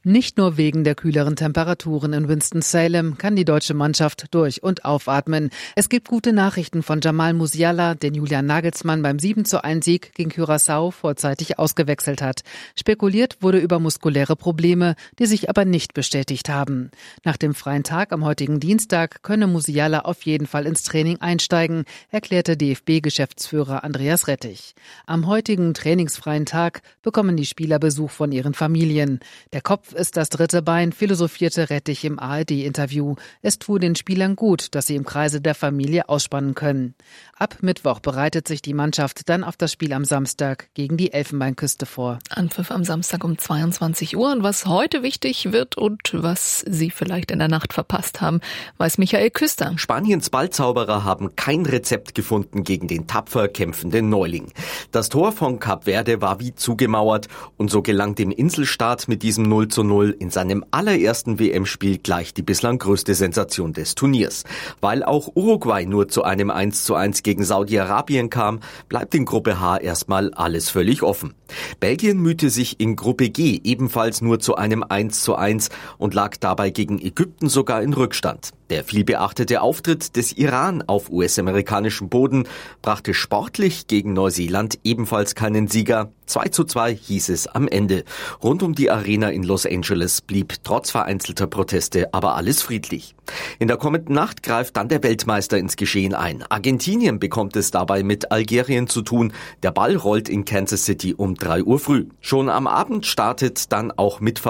Nicht nur wegen der kühleren Temperaturen in Winston-Salem kann die deutsche Mannschaft durch- und aufatmen. Es gibt gute Nachrichten von Jamal Musiala, den Julian Nagelsmann beim 7:1-Sieg gegen Curaçao vorzeitig ausgewechselt hat. Spekuliert wurde über muskuläre Probleme, die sich aber nicht bestätigt haben. Nach dem freien Tag am heutigen Dienstag könne Musiala auf jeden Fall ins Training einsteigen, erklärte DFB-Geschäftsführer Andreas Rettich. Am heutigen trainingsfreien Tag bekommen die Spieler Besuch von ihren Familien. Der Kopf ist das dritte Bein, philosophierte Rettich im ARD-Interview. Es tue den Spielern gut, dass sie im Kreise der Familie ausspannen können. Ab Mittwoch bereitet sich die Mannschaft dann auf das Spiel am Samstag gegen die Elfenbeinküste vor. Anpfiff am Samstag um 22 Uhr. Und was heute wichtig wird und was Sie vielleicht in der Nacht verpasst haben, weiß Michael Küster. Spaniens Ballzauberer haben kein Rezept gefunden gegen den tapfer kämpfenden Neuling. Das Tor von Kap Verde war wie zugemauert und so gelang dem Inselstaat mit diesem 0:0 in seinem allerersten WM-Spiel gleich die bislang größte Sensation des Turniers. Weil auch Uruguay nur zu einem 1:1 gegen Saudi-Arabien kam, bleibt in Gruppe H erstmal alles völlig offen. Belgien mühte sich in Gruppe G ebenfalls nur zu einem 1:1 und lag dabei gegen Ägypten sogar in Rückstand. Der vielbeachtete Auftritt des Iran auf US-amerikanischem Boden brachte sportlich gegen Neuseeland ebenfalls keinen Sieger. 2:2 hieß es am Ende. Rund um die Arena in Los Angeles blieb trotz vereinzelter Proteste aber alles friedlich. In der kommenden Nacht greift dann der Weltmeister ins Geschehen ein. Argentinien bekommt es dabei mit Algerien zu tun. Der Ball rollt in Kansas City um 3 Uhr früh. Schon am Abend startet dann auch mit